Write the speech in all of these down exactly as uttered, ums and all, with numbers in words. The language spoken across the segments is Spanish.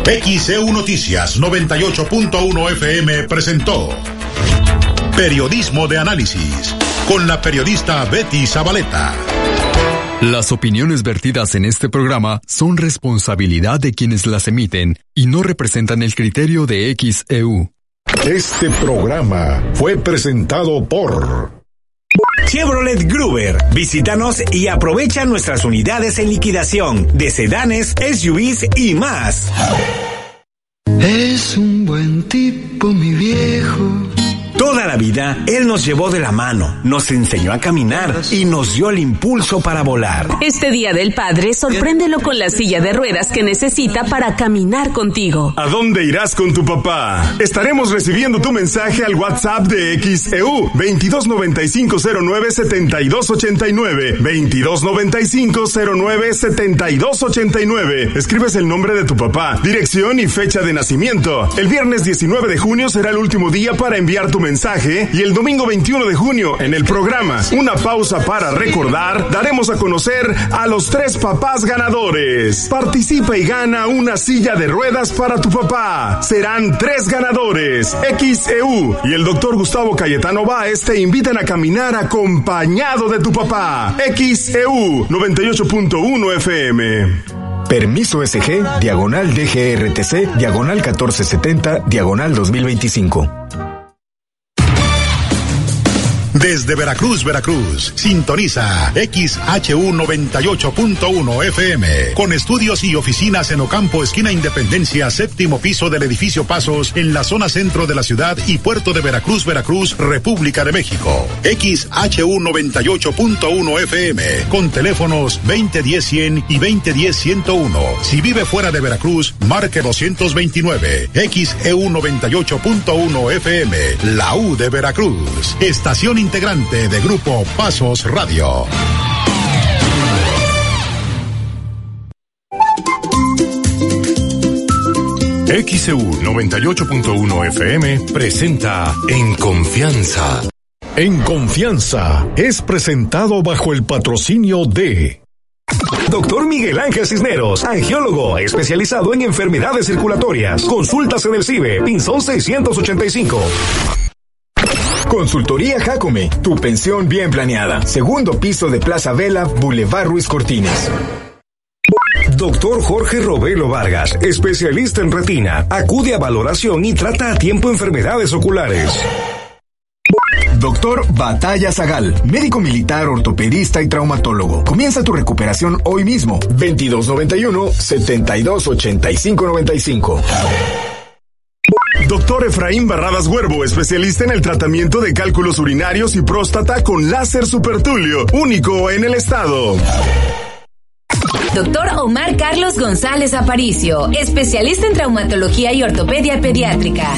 X E U Noticias noventa y ocho punto uno F M presentó Periodismo de Análisis con la periodista Betty Zabaleta. Las opiniones vertidas en este programa son responsabilidad de quienes las emiten y no representan el criterio de X E U. Este programa fue presentado por Chevrolet Gruber. Visítanos y aprovecha nuestras unidades en liquidación de sedanes, S U Vs y más. Es un buen tipo, mi viejo. Toda la vida, él nos llevó de la mano, nos enseñó a caminar y nos dio el impulso para volar. Este Día del Padre, sorpréndelo con la silla de ruedas que necesita para caminar contigo. ¿A dónde irás con tu papá? Estaremos recibiendo tu mensaje al WhatsApp de X E U veintidós noventa y cinco cero nueve setenta y dos ochenta y nueve, veintidós noventa y cinco cero nueve setenta y dos ochenta y nueve. Escribes el nombre de tu papá, dirección y fecha de nacimiento. El viernes diecinueve de junio será el último día para enviar tu mensaje. mensaje y el domingo veintiuno de junio en el programa Una Pausa para Recordar daremos a conocer a los tres papás ganadores. Participa y gana una silla de ruedas para tu papá. Serán tres ganadores. X E U y el doctor Gustavo Cayetano Báez te invitan a caminar acompañado de tu papá. X E U noventa y ocho punto uno F M. Permiso S G, diagonal D G R T C, diagonal catorce setenta, diagonal dos mil veinticinco. Desde Veracruz, Veracruz, sintoniza X H U noventa y ocho punto uno F M, con estudios y oficinas en Ocampo, esquina Independencia, séptimo piso del edificio Pasos, en la zona centro de la ciudad y puerto de Veracruz, Veracruz, República de México. X H U noventa y ocho punto uno F M, con teléfonos veinte diez cien y veinte diez ciento uno. Si vive fuera de Veracruz, marque doscientos veintinueve. X E U noventa y ocho punto uno F M, la U de Veracruz. Estación integrante de Grupo Pasos Radio. X E U noventa y ocho punto uno F M presenta En Confianza. En Confianza es presentado bajo el patrocinio de Doctor Miguel Ángel Cisneros, angiólogo especializado en enfermedades circulatorias. Consultas en el C I B E, Pinzón seiscientos ochenta y cinco. Consultoría Jacome, tu pensión bien planeada. Segundo piso de Plaza Vela, Boulevard Ruiz Cortines. Doctor Jorge Robelo Vargas, especialista en retina. Acude a valoración y trata a tiempo enfermedades oculares. Doctor Batalla Zagal, médico militar, ortopedista y traumatólogo. Comienza tu recuperación hoy mismo. veintidós noventa y uno, setenta y dos ochenta y cinco noventa y cinco. Doctor Efraín Barradas Huervo, especialista en el tratamiento de cálculos urinarios y próstata con láser supertulio, único en el estado. Doctor Omar Carlos González Aparicio, especialista en traumatología y ortopedia pediátrica.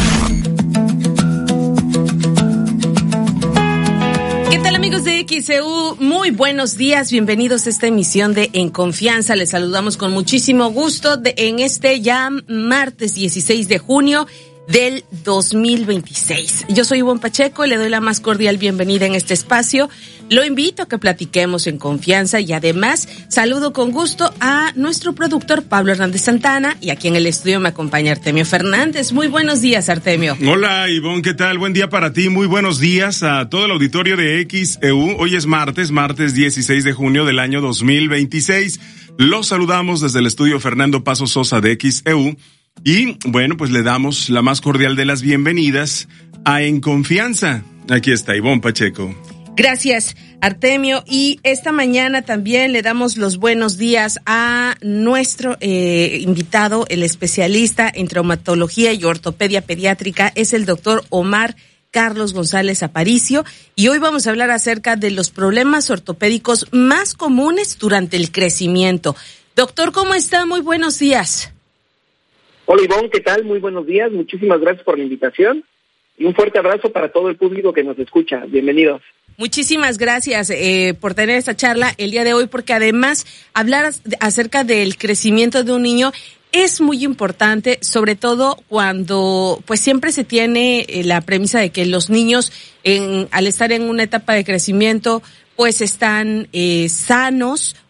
¿Qué tal, amigos de X E U? Muy buenos días, bienvenidos a esta emisión de En Confianza. Les saludamos con muchísimo gusto de, en este ya martes dieciséis de junio del dos mil veintiséis. Yo soy Ivonne Pacheco y le doy la más cordial bienvenida en este espacio. Lo invito a que platiquemos en confianza y además saludo con gusto a nuestro productor Pablo Hernández Santana y aquí en el estudio me acompaña Artemio Fernández. Muy buenos días, Artemio. Hola, Ivonne, ¿qué tal? Buen día para ti, muy buenos días a todo el auditorio de X E U. Hoy es martes, martes dieciséis de junio del año dos mil veintiséis. Los saludamos desde el estudio Fernando Paso Sosa de X E U. Y bueno, pues le damos la más cordial de las bienvenidas a En Confianza. Aquí está Ivonne Pacheco. Gracias, Artemio. Y esta mañana también le damos los buenos días a nuestro eh, invitado, el especialista en traumatología y ortopedia pediátrica, es el doctor Omar Carlos González Aparicio. Y hoy vamos a hablar acerca de los problemas ortopédicos más comunes durante el crecimiento. Doctor, ¿cómo está? Muy buenos días. Hola Ivonne, ¿qué tal? Muy buenos días, muchísimas gracias por la invitación y un fuerte abrazo para todo el público que nos escucha. Bienvenidos. Muchísimas gracias eh, por tener esta charla el día de hoy, porque además hablar acerca del crecimiento de un niño es muy importante, sobre todo cuando pues siempre se tiene eh, la premisa de que los niños en, al estar en una etapa de crecimiento pues están eh, sanos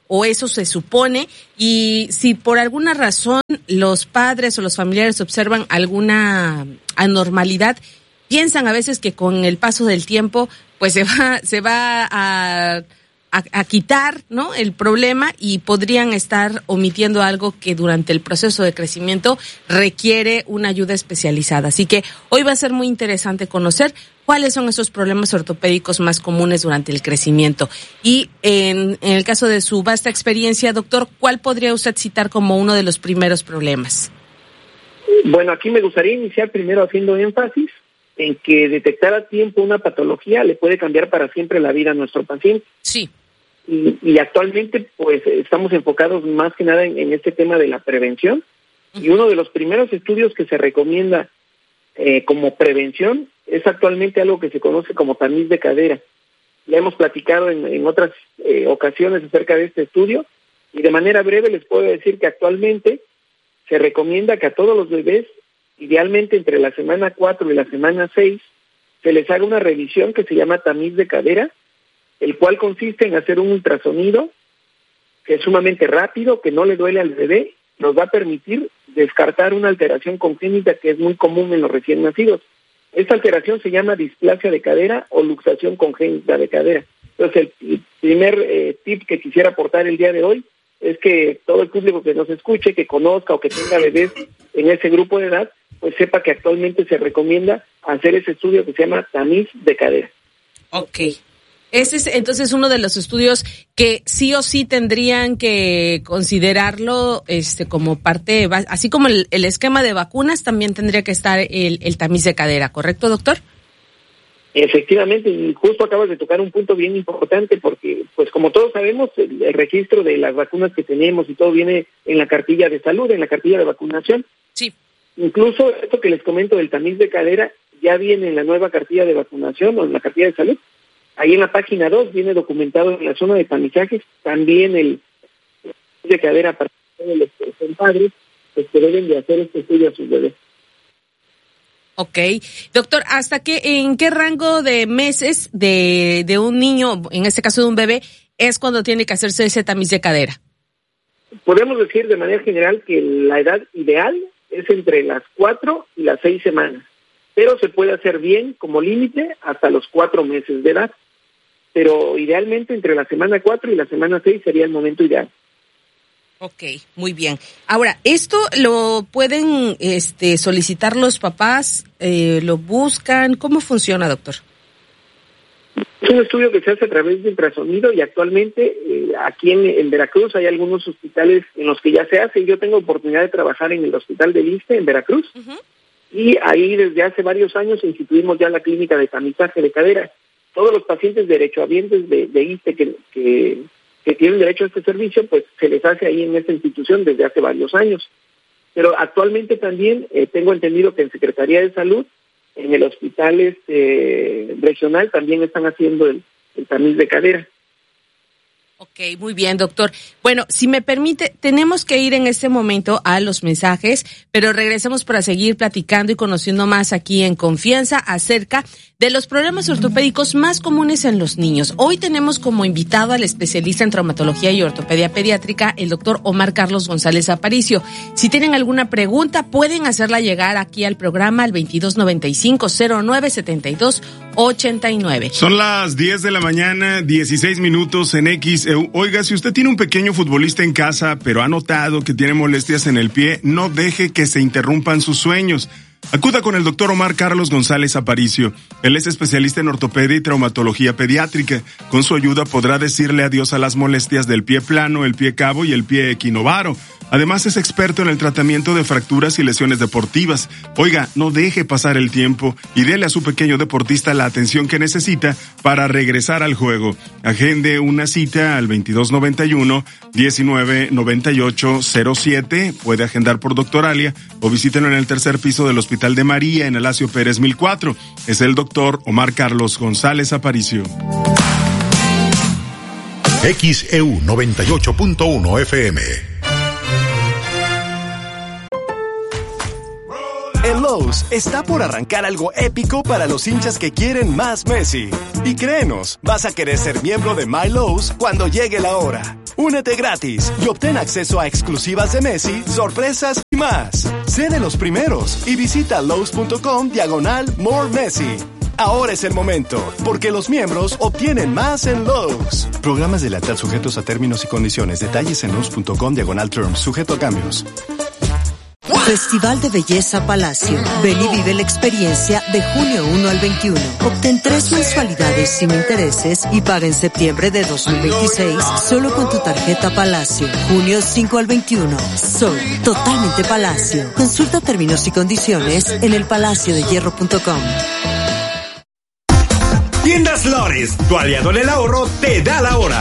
o eso se supone, y si por alguna razón los padres o los familiares observan alguna anormalidad, piensan a veces que con el paso del tiempo pues se va se va a A, a quitar, ¿no?, el problema, y podrían estar omitiendo algo que durante el proceso de crecimiento requiere una ayuda especializada. Así que hoy va a ser muy interesante conocer cuáles son esos problemas ortopédicos más comunes durante el crecimiento. Y en, en el caso de su vasta experiencia, doctor, ¿cuál podría usted citar como uno de los primeros problemas? Bueno, aquí me gustaría iniciar primero haciendo énfasis en que detectar a tiempo una patología le puede cambiar para siempre la vida a nuestro paciente. Sí. Y, y actualmente, pues, estamos enfocados más que nada en, en este tema de la prevención. Uh-huh. Y uno de los primeros estudios que se recomienda eh, como prevención es actualmente algo que se conoce como tamiz de cadera. Ya hemos platicado en, en otras eh, ocasiones acerca de este estudio, y de manera breve les puedo decir que actualmente se recomienda que a todos los bebés, idealmente entre la semana cuatro y la semana seis, se les haga una revisión que se llama tamiz de cadera, el cual consiste en hacer un ultrasonido que es sumamente rápido, que no le duele al bebé, nos va a permitir descartar una alteración congénita que es muy común en los recién nacidos. Esta alteración se llama displasia de cadera o luxación congénita de cadera. Entonces, el primer eh, tip que quisiera aportar el día de hoy es que todo el público que nos escuche, que conozca o que tenga bebés en ese grupo de edad, pues sepa que actualmente se recomienda hacer ese estudio que se llama tamiz de cadera. Ok. Ese es entonces uno de los estudios que sí o sí tendrían que considerarlo este como parte, así como el, el esquema de vacunas, también tendría que estar el, el tamiz de cadera, ¿correcto, doctor? Efectivamente, y justo acabas de tocar un punto bien importante, porque pues como todos sabemos, el, el registro de las vacunas que tenemos y todo viene en la cartilla de salud, en la cartilla de vacunación. Sí. Incluso esto que les comento del tamiz de cadera ya viene en la nueva cartilla de vacunación o en la cartilla de salud. Ahí en la página dos viene documentado en la zona de tamizajes también el de cadera para los que son padres, pues que deben de hacer este estudio a sus bebés. Ok. Doctor, ¿hasta qué, en qué rango de meses de, de un niño, en este caso de un bebé, es cuando tiene que hacerse ese tamiz de cadera? Podemos decir de manera general que la edad ideal es entre las cuatro y las seis semanas, pero se puede hacer bien como límite hasta los cuatro meses de edad. Pero idealmente entre la semana cuatro y la semana seis sería el momento ideal. Ok, muy bien. Ahora, ¿esto lo pueden este, solicitar los papás? Eh, ¿Lo buscan? ¿Cómo funciona, doctor? Es un estudio que se hace a través de ultrasonido y actualmente eh, aquí en, en Veracruz hay algunos hospitales en los que ya se hace. Yo tengo oportunidad de trabajar en el hospital del ISSSTE en Veracruz. Uh-huh. Y ahí desde hace varios años instituimos ya la clínica de tamizaje de cadera. Todos los pacientes derechohabientes de, de ISSSTE que, que, que tienen derecho a este servicio, pues se les hace ahí en esta institución desde hace varios años. Pero actualmente también eh, tengo entendido que en Secretaría de Salud, en el hospital este, regional, también están haciendo el, el tamiz de cadera. Ok, muy bien, doctor. Bueno, si me permite, tenemos que ir en este momento a los mensajes, pero regresamos para seguir platicando y conociendo más aquí en Confianza acerca de los problemas ortopédicos más comunes en los niños. Hoy tenemos como invitado al especialista en traumatología y ortopedia pediátrica, el doctor Omar Carlos González Aparicio. Si tienen alguna pregunta, pueden hacerla llegar aquí al programa al veintidós noventa y cinco cero nueve setenta y dos ochenta y nueve. Son las diez de la mañana, dieciséis minutos en X. Oiga, si usted tiene un pequeño futbolista en casa, pero ha notado que tiene molestias en el pie, no deje que se interrumpan sus sueños. Acuda con el doctor Omar Carlos González Aparicio. Él es especialista en ortopedia y traumatología pediátrica. Con su ayuda podrá decirle adiós a las molestias del pie plano, el pie cabo y el pie equinovaro. Además es experto en el tratamiento de fracturas y lesiones deportivas. Oiga, no deje pasar el tiempo y dele a su pequeño deportista la atención que necesita para regresar al juego. Agende una cita al veintidós noventa y uno diecinueve noventa y ocho cero siete. Puede agendar por Doctoralia o visítenlo en el tercer piso del Hospital de María en Alasio Pérez mil cuatro. Es el doctor Omar Carlos González Aparicio. X E U noventa y ocho punto uno F M. En Lowe's está por arrancar algo épico para los hinchas que quieren más Messi. Y créenos, vas a querer ser miembro de My Lowe's cuando llegue la hora. Únete gratis y obtén acceso a exclusivas de Messi, sorpresas y más. Sé de los primeros y visita Lowe's.com diagonal More Messi. Ahora es el momento, porque los miembros obtienen más en Lowe's. Programas de lealtad sujetos a términos y condiciones. Detalles en Lowe's.com diagonal terms, sujeto a cambios. Festival de Belleza Palacio. Ven y vive la experiencia de junio uno al veintiuno. Obtén tres mensualidades sin intereses y paga en septiembre de dos mil veintiséis solo con tu tarjeta Palacio. Junio cinco al veintiuno. Soy totalmente Palacio. Consulta términos y condiciones en el palacio de hierro punto com. Tiendas Lores, tu aliado en el ahorro, te da la hora.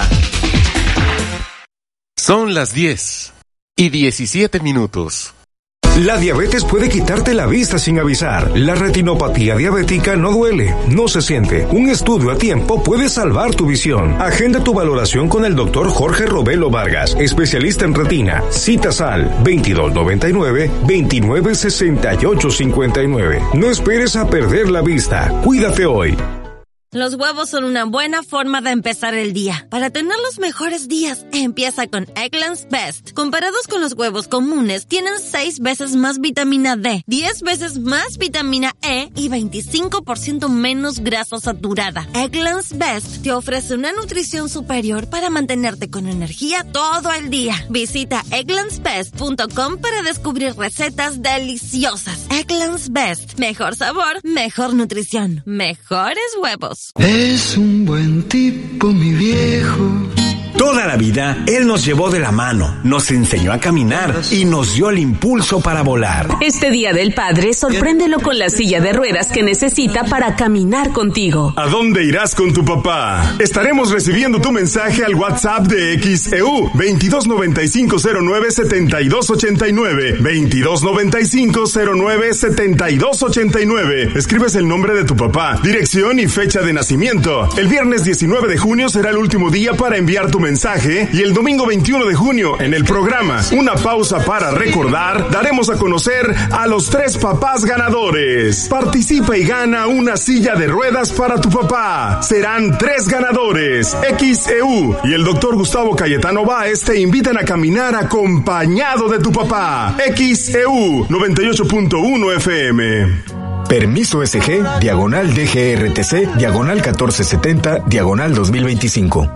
Son las diez y diecisiete minutos. La diabetes puede quitarte la vista sin avisar. La retinopatía diabética no duele, no se siente. Un estudio a tiempo puede salvar tu visión. Agenda tu valoración con el doctor Jorge Robelo Vargas, especialista en retina. Citas al veintidós noventa y nueve, veintinueve sesenta y ocho cincuenta y nueve. No esperes a perder la vista. Cuídate hoy. Los huevos son una buena forma de empezar el día. Para tener los mejores días, empieza con Eggland's Best. Comparados con los huevos comunes, tienen seis veces más vitamina D, diez veces más vitamina E y veinticinco por ciento menos grasa saturada. Eggland's Best te ofrece una nutrición superior para mantenerte con energía todo el día. Visita egglands best punto com para descubrir recetas deliciosas. Eggland's Best. Mejor sabor, mejor nutrición, mejores huevos. Es un buen tipo, mi viejo. Toda la vida, él nos llevó de la mano, nos enseñó a caminar y nos dio el impulso para volar. Este Día del Padre, sorpréndelo con la silla de ruedas que necesita para caminar contigo. ¿A dónde irás con tu papá? Estaremos recibiendo tu mensaje al WhatsApp de X E U veintidós noventa y cinco cero nueve setenta y dos ochenta y nueve, veintidós noventa y cinco cero nueve setenta y dos ochenta y nueve. Escribes el nombre de tu papá, dirección y fecha de nacimiento. El viernes diecinueve de junio será el último día para enviar tu mensaje. mensaje y el domingo veintiuno de junio en el programa Una Pausa para Recordar daremos a conocer a los tres papás ganadores. Participa y gana una silla de ruedas para tu papá. Serán tres ganadores. X E U y el doctor Gustavo Cayetano Báez te invitan a caminar acompañado de tu papá. X E U noventa y ocho punto uno F M. Permiso S G, diagonal D G R T C, diagonal catorce setenta, diagonal dos mil veinticinco.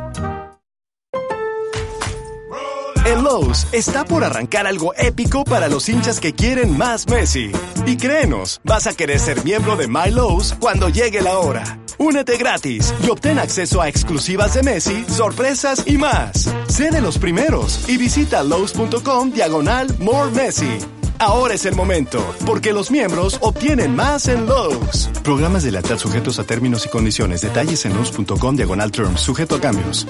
En Lowe's está por arrancar algo épico para los hinchas que quieren más Messi. Y créenos, vas a querer ser miembro de My Lowe's cuando llegue la hora. Únete gratis y obtén acceso a exclusivas de Messi, sorpresas y más. Sé de los primeros y visita Lowe's.com diagonal More Messi. Ahora es el momento, porque los miembros obtienen más en Lowe's. Programas de lealtad sujetos a términos y condiciones. Detalles en Lowe's.com diagonal terms, sujeto a cambios.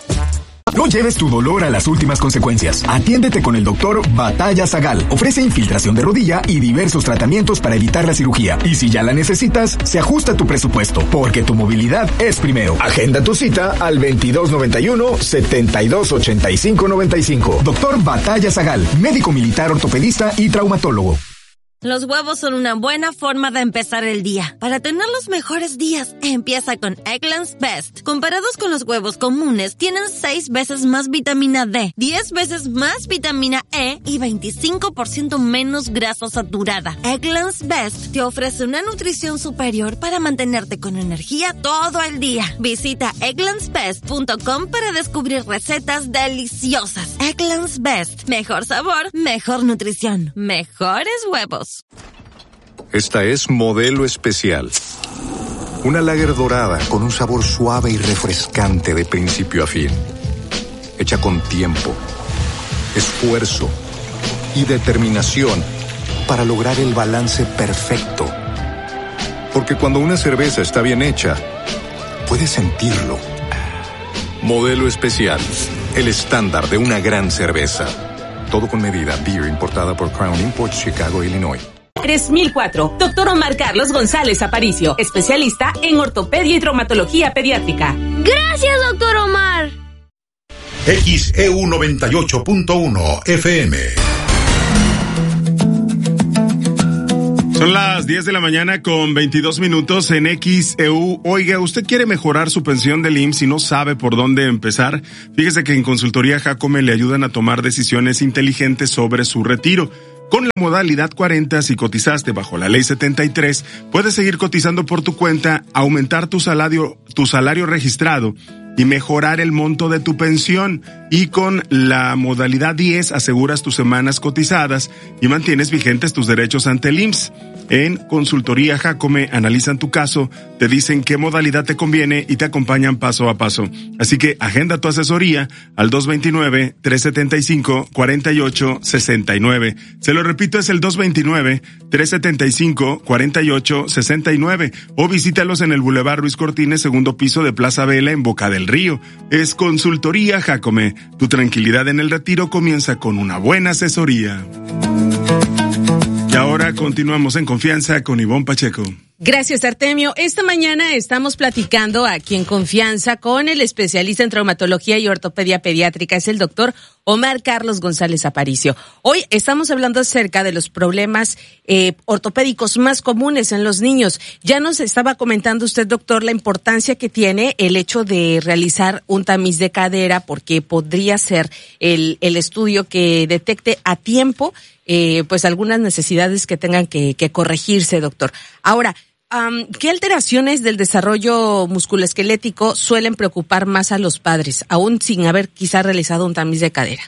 No lleves tu dolor a las últimas consecuencias. Atiéndete con el doctor Batalla Zagal. Ofrece infiltración de rodilla y diversos tratamientos para evitar la cirugía. Y si ya la necesitas, se ajusta tu presupuesto, porque tu movilidad es primero. Agenda tu cita al veintidós noventa y uno, setenta y dos ochenta y cinco noventa y cinco. Doctor Batalla Zagal, médico militar, ortopedista y traumatólogo. Los huevos son una buena forma de empezar el día. Para tener los mejores días, empieza con Eggland's Best. Comparados con los huevos comunes, tienen seis veces más vitamina D, diez veces más vitamina E y veinticinco por ciento menos grasa saturada. Eggland's Best te ofrece una nutrición superior para mantenerte con energía todo el día. Visita egglands best punto com para descubrir recetas deliciosas. Eggland's Best. Mejor sabor, mejor nutrición, mejores huevos. Esta es Modelo Especial. Una lager dorada con un sabor suave y refrescante de principio a fin. Hecha con tiempo, esfuerzo y determinación para lograr el balance perfecto. Porque cuando una cerveza está bien hecha, puedes sentirlo. Modelo Especial, el estándar de una gran cerveza. Todo con medida. Beer importada por Crown Imports, Chicago, Illinois. tres mil cuatro. Doctor Omar Carlos González Aparicio, especialista en ortopedia y traumatología pediátrica. Gracias, doctor Omar. X E U noventa y ocho punto uno F M. Son las diez de la mañana con veintidós minutos en X E U. Oiga, ¿usted quiere mejorar su pensión del I M S S y no sabe por dónde empezar? Fíjese que en Consultoría Jacome le ayudan a tomar decisiones inteligentes sobre su retiro. Con la modalidad cuarenta, si cotizaste bajo la ley setenta y tres, puedes seguir cotizando por tu cuenta, aumentar tu salario, tu salario registrado y mejorar el monto de tu pensión. Y con la modalidad diez aseguras tus semanas cotizadas y mantienes vigentes tus derechos ante el I M S S. En Consultoría Jacome analizan tu caso, te dicen qué modalidad te conviene y te acompañan paso a paso. Así que agenda tu asesoría al dos veintinueve, trescientos setenta y cinco, cuarenta y ocho sesenta y nueve. Se lo repito, es el dos veintinueve, trescientos setenta y cinco, cuarenta y ocho sesenta y nueve. O visítalos en el Boulevard Ruiz Cortines, segundo piso de Plaza Vela, en Boca del Río. Es Consultoría Jacome. Tu tranquilidad en el retiro comienza con una buena asesoría. Y ahora continuamos en confianza con Ivonne Pacheco. Gracias, Artemio. Esta mañana estamos platicando aquí en Confianza con el especialista en traumatología y ortopedia pediátrica, es el doctor Omar Carlos González Aparicio. Hoy estamos hablando acerca de los problemas eh, ortopédicos más comunes en los niños. Ya nos estaba comentando usted, doctor, la importancia que tiene el hecho de realizar un tamiz de cadera, porque podría ser el, el estudio que detecte a tiempo eh, pues algunas necesidades que tengan que, que corregirse, doctor. Ahora, Um, ¿qué alteraciones del desarrollo musculoesquelético suelen preocupar más a los padres, aún sin haber quizá realizado un tamiz de cadera?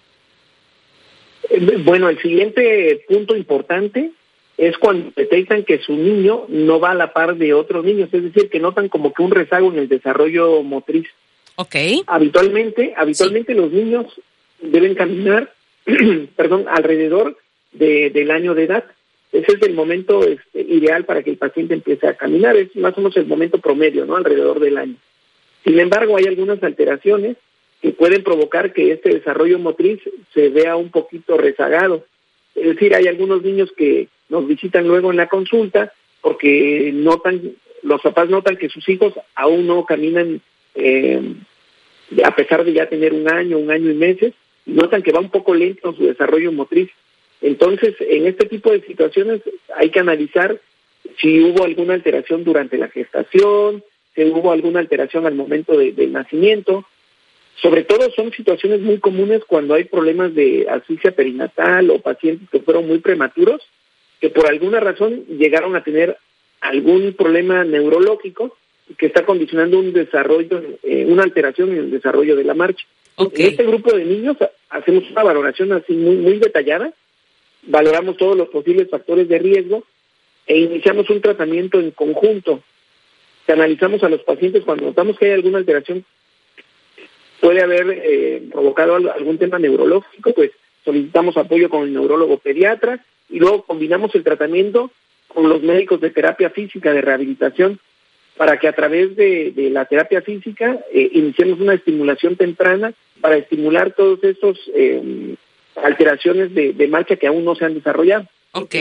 Bueno, el siguiente punto importante es cuando detectan que su niño no va a la par de otros niños, es decir, que notan como que un rezago en el desarrollo motriz. Okay. Habitualmente, habitualmente sí. Los niños deben caminar, perdón, alrededor de, del año de edad. Ese es el momento este, ideal para que el paciente empiece a caminar, es más o menos el momento promedio, ¿no? Alrededor del año. Sin embargo, hay algunas alteraciones que pueden provocar que este desarrollo motriz se vea un poquito rezagado. Es decir, hay algunos niños que nos visitan luego en la consulta porque notan, los papás notan que sus hijos aún no caminan eh, a pesar de ya tener un año, un año y meses, y notan que va un poco lento su desarrollo motriz. Entonces, en este tipo de situaciones hay que analizar si hubo alguna alteración durante la gestación, si hubo alguna alteración al momento de, del nacimiento. Sobre todo son situaciones muy comunes cuando hay problemas de asfixia perinatal o pacientes que fueron muy prematuros, que por alguna razón llegaron a tener algún problema neurológico que está condicionando un desarrollo, eh, una alteración en el desarrollo de la marcha. Okay. En este grupo de niños hacemos una valoración así muy, muy detallada, valoramos todos los posibles factores de riesgo e iniciamos un tratamiento en conjunto. Que analizamos a los pacientes cuando notamos que hay alguna alteración, puede haber eh, provocado algún tema neurológico, pues solicitamos apoyo con el neurólogo pediatra y luego combinamos el tratamiento con los médicos de terapia física, de rehabilitación, para que a través de, de la terapia física eh, iniciemos una estimulación temprana para estimular todos estos eh, alteraciones de, de marcha que aún no se han desarrollado. Ok.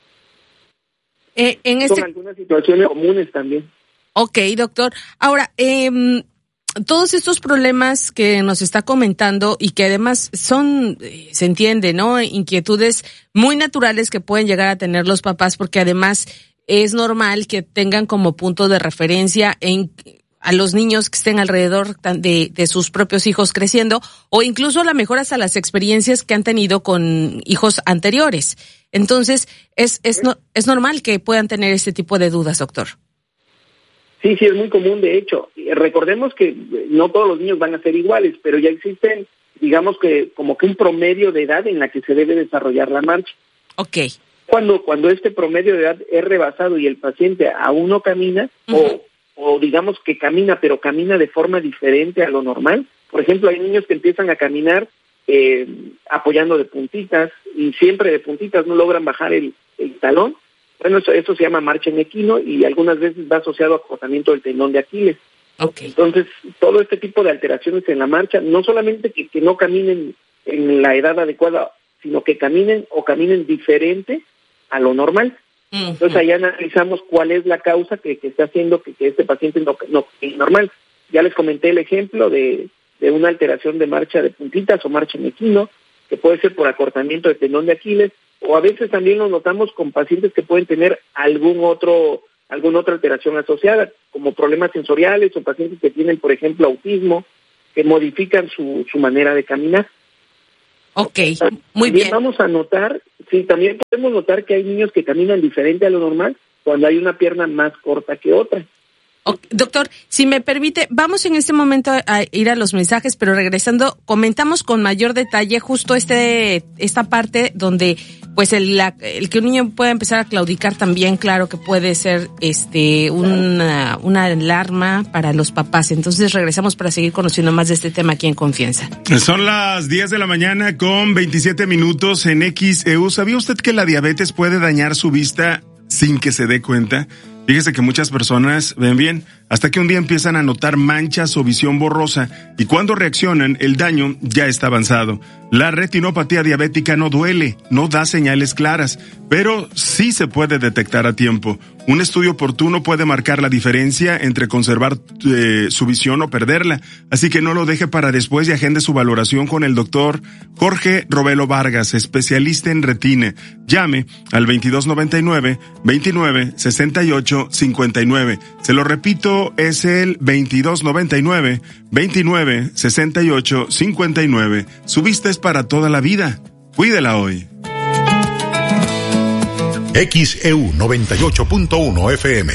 Eh, en este... Son algunas situaciones comunes también. Ok, doctor. Ahora, eh, todos estos problemas que nos está comentando y que además son, eh, se entiende, ¿no? Inquietudes muy naturales que pueden llegar a tener los papás, porque además es normal que tengan como punto de referencia en a los niños que estén alrededor de, de sus propios hijos creciendo, o incluso a lo mejor hasta las experiencias que han tenido con hijos anteriores. Entonces, es es no, es normal que puedan tener este tipo de dudas, doctor. Sí, sí, es muy común, de hecho. Recordemos que no todos los niños van a ser iguales, pero ya existen, digamos que como que un promedio de edad en la que se debe desarrollar la marcha. Ok. Cuando, cuando este promedio de edad es rebasado y el paciente aún no camina, uh-huh. o o digamos que camina, pero camina de forma diferente a lo normal. Por ejemplo, hay niños que empiezan a caminar eh, apoyando de puntitas, y siempre de puntitas, no logran bajar el, el talón. Bueno, eso, eso se llama marcha en equino y algunas veces va asociado a acortamiento del tendón de Aquiles. Okay. Entonces, todo este tipo de alteraciones en la marcha, no solamente que, que no caminen en la edad adecuada, sino que caminen o caminen diferente a lo normal. Uh-huh. Entonces, ahí analizamos cuál es la causa que, que está haciendo que, que este paciente no, no es normal. Ya les comenté el ejemplo de, de una alteración de marcha de puntitas o marcha en equino, que puede ser por acortamiento del tendón de Aquiles, o a veces también lo notamos con pacientes que pueden tener algún otro, alguna otra alteración asociada, como problemas sensoriales o pacientes que tienen, por ejemplo, autismo, que modifican su, su manera de caminar. Ok, muy también bien. Vamos a notar, sí, también podemos notar que hay niños que caminan diferente a lo normal cuando hay una pierna más corta que otra. Okay, doctor, si me permite, vamos en este momento a ir a los mensajes, pero regresando, comentamos con mayor detalle justo este esta parte donde pues el, la, el que un niño pueda empezar a claudicar también, claro que puede ser este una, una alarma para los papás. Entonces regresamos para seguir conociendo más de este tema aquí en Confianza. Son las diez de la mañana con veintisiete minutos en X E U. ¿Sabía usted que la diabetes puede dañar su vista sin que se dé cuenta? Fíjese que muchas personas ven bien hasta que un día empiezan a notar manchas o visión borrosa y cuando reaccionan el daño ya está avanzado. La retinopatía diabética no duele, no da señales claras, pero sí se puede detectar a tiempo. Un estudio oportuno puede marcar la diferencia entre conservar eh, su visión o perderla, así que no lo deje para después y agende su valoración con el doctor Jorge Robelo Vargas, especialista en retina. Llame al veintidós noventa y nueve, veintinueve, sesenta y ocho, cincuenta y nueve. Se lo repito, es el veintidós noventa y nueve, veintinueve, sesenta y ocho, cincuenta y nueve. Su vista es para toda la vida. Cuídela hoy. X E U noventa y ocho punto uno F M.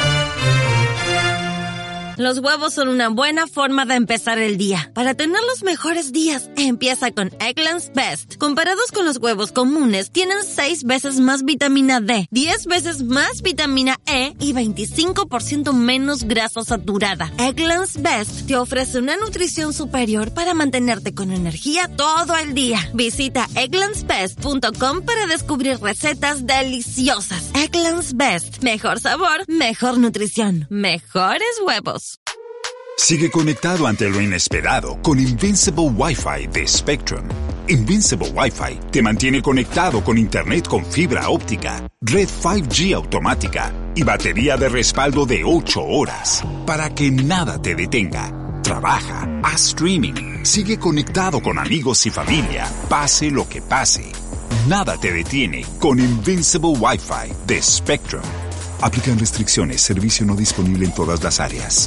Los huevos son una buena forma de empezar el día. Para tener los mejores días, empieza con Eggland's Best. Comparados con los huevos comunes, tienen seis veces más vitamina D, diez veces más vitamina E y veinticinco por ciento menos grasa saturada. Eggland's Best te ofrece una nutrición superior para mantenerte con energía todo el día. Visita egglands best punto com para descubrir recetas deliciosas. Eggland's Best. Mejor sabor, mejor nutrición, mejores huevos. Sigue conectado ante lo inesperado con Invincible Wi-Fi de Spectrum. Invincible Wi-Fi te mantiene conectado con internet con fibra óptica, red cinco G automática y batería de respaldo de ocho horas para que nada te detenga. Trabaja, haz streaming, sigue conectado con amigos y familia, pase lo que pase. Nada te detiene con Invincible Wi-Fi de Spectrum. Aplican restricciones, servicio no disponible en todas las áreas.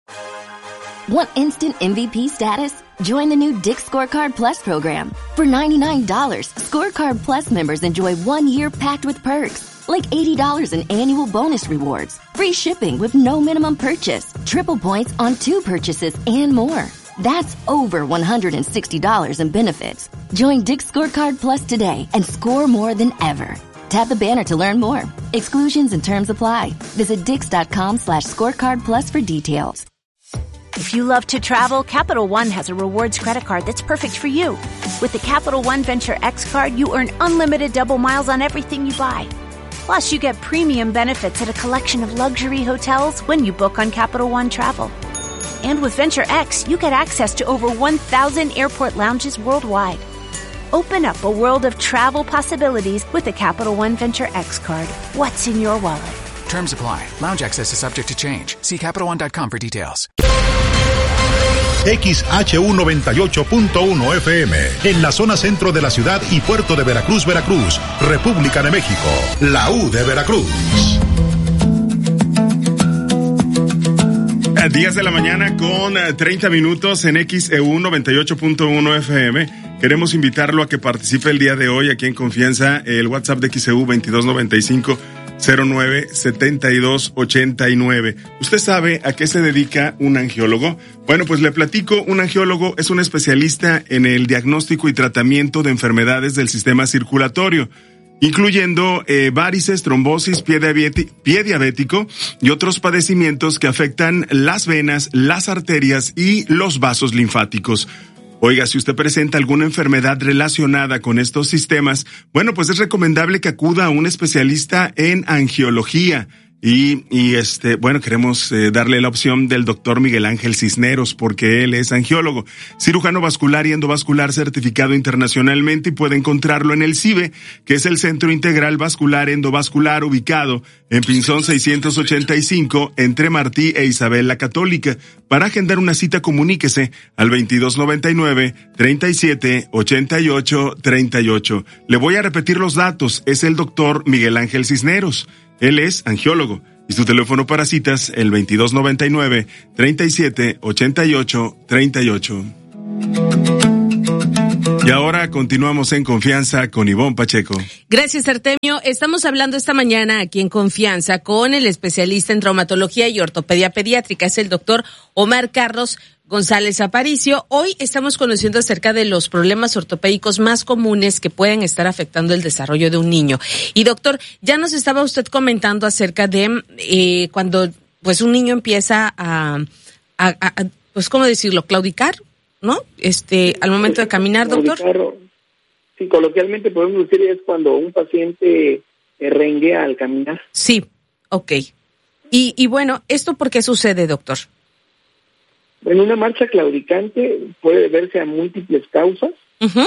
Want instant M V P status? Join the new Dick's Scorecard Plus program. For ninety-nine dollars, Scorecard Plus members enjoy one year packed with perks, like eighty dollars in annual bonus rewards, free shipping with no minimum purchase, triple points on two purchases, and more. That's over one hundred sixty dollars in benefits. Join Dick's Scorecard Plus today and score more than ever. Tap the banner to learn more. Exclusions and terms apply. Visit dix.com slash scorecard plus for details. If you love to travel, Capital One has a rewards credit card that's perfect for you. With the Capital One Venture X card, you earn unlimited double miles on everything you buy. Plus, you get premium benefits at a collection of luxury hotels when you book on Capital One Travel. And with Venture X, you get access to over one thousand airport lounges worldwide. Open up a world of travel possibilities with the Capital One Venture X card. What's in your wallet? Terms apply. Lounge access is subject to change. See Capital One dot com for details. X H U noventa y ocho punto uno F M, en la zona centro de la ciudad y puerto de Veracruz, Veracruz, República de México, la U de Veracruz. A diez de la mañana con treinta minutos en X E U noventa y ocho punto uno F M. Queremos invitarlo a que participe el día de hoy aquí en Confianza. El WhatsApp de X E U veintidós noventa y cinco cero nueve setenta y dos ochenta y nueve. ¿Usted sabe a qué se dedica un angiólogo? Bueno, pues le platico. Un angiólogo es un especialista en el diagnóstico y tratamiento de enfermedades del sistema circulatorio, incluyendo eh, varices, trombosis, pie, diabeti- pie diabético y otros padecimientos que afectan las venas, las arterias y los vasos linfáticos. Oiga, si usted presenta alguna enfermedad relacionada con estos sistemas, bueno, pues es recomendable que acuda a un especialista en angiología. Y, y este, bueno, queremos eh, darle la opción del doctor Miguel Ángel Cisneros, porque él es angiólogo, cirujano vascular y endovascular certificado internacionalmente, y puede encontrarlo en el CIVE, que es el Centro Integral Vascular Endovascular, ubicado en Pinzón seiscientos ochenta y cinco, entre Martí e Isabel la Católica. Para agendar una cita, comuníquese al veintidós noventa y nueve, treinta y siete, ochenta y ocho, treinta y ocho. Le voy a repetir los datos, es el doctor Miguel Ángel Cisneros. Él es angiólogo y su teléfono para citas el veintidós noventa y nueve, treinta y siete, ochenta y ocho, treinta y ocho. Y ahora continuamos en Confianza con Ivonne Pacheco. Gracias, Artemio. Estamos hablando esta mañana aquí en Confianza con el especialista en traumatología y ortopedia pediátrica, es el doctor Omar Carlos González Aparicio. Hoy estamos conociendo acerca de los problemas ortopédicos más comunes que pueden estar afectando el desarrollo de un niño. Y doctor, ya nos estaba usted comentando acerca de eh, cuando pues un niño empieza a, a, a, pues cómo decirlo, claudicar, ¿no? Este, al momento de caminar, doctor. Claudicar, sí, coloquialmente podemos decir es cuando un paciente renguea al caminar. Sí, ok. Y, y bueno, ¿esto por qué sucede, doctor? Bueno, una marcha claudicante puede deberse a múltiples causas. Uh-huh.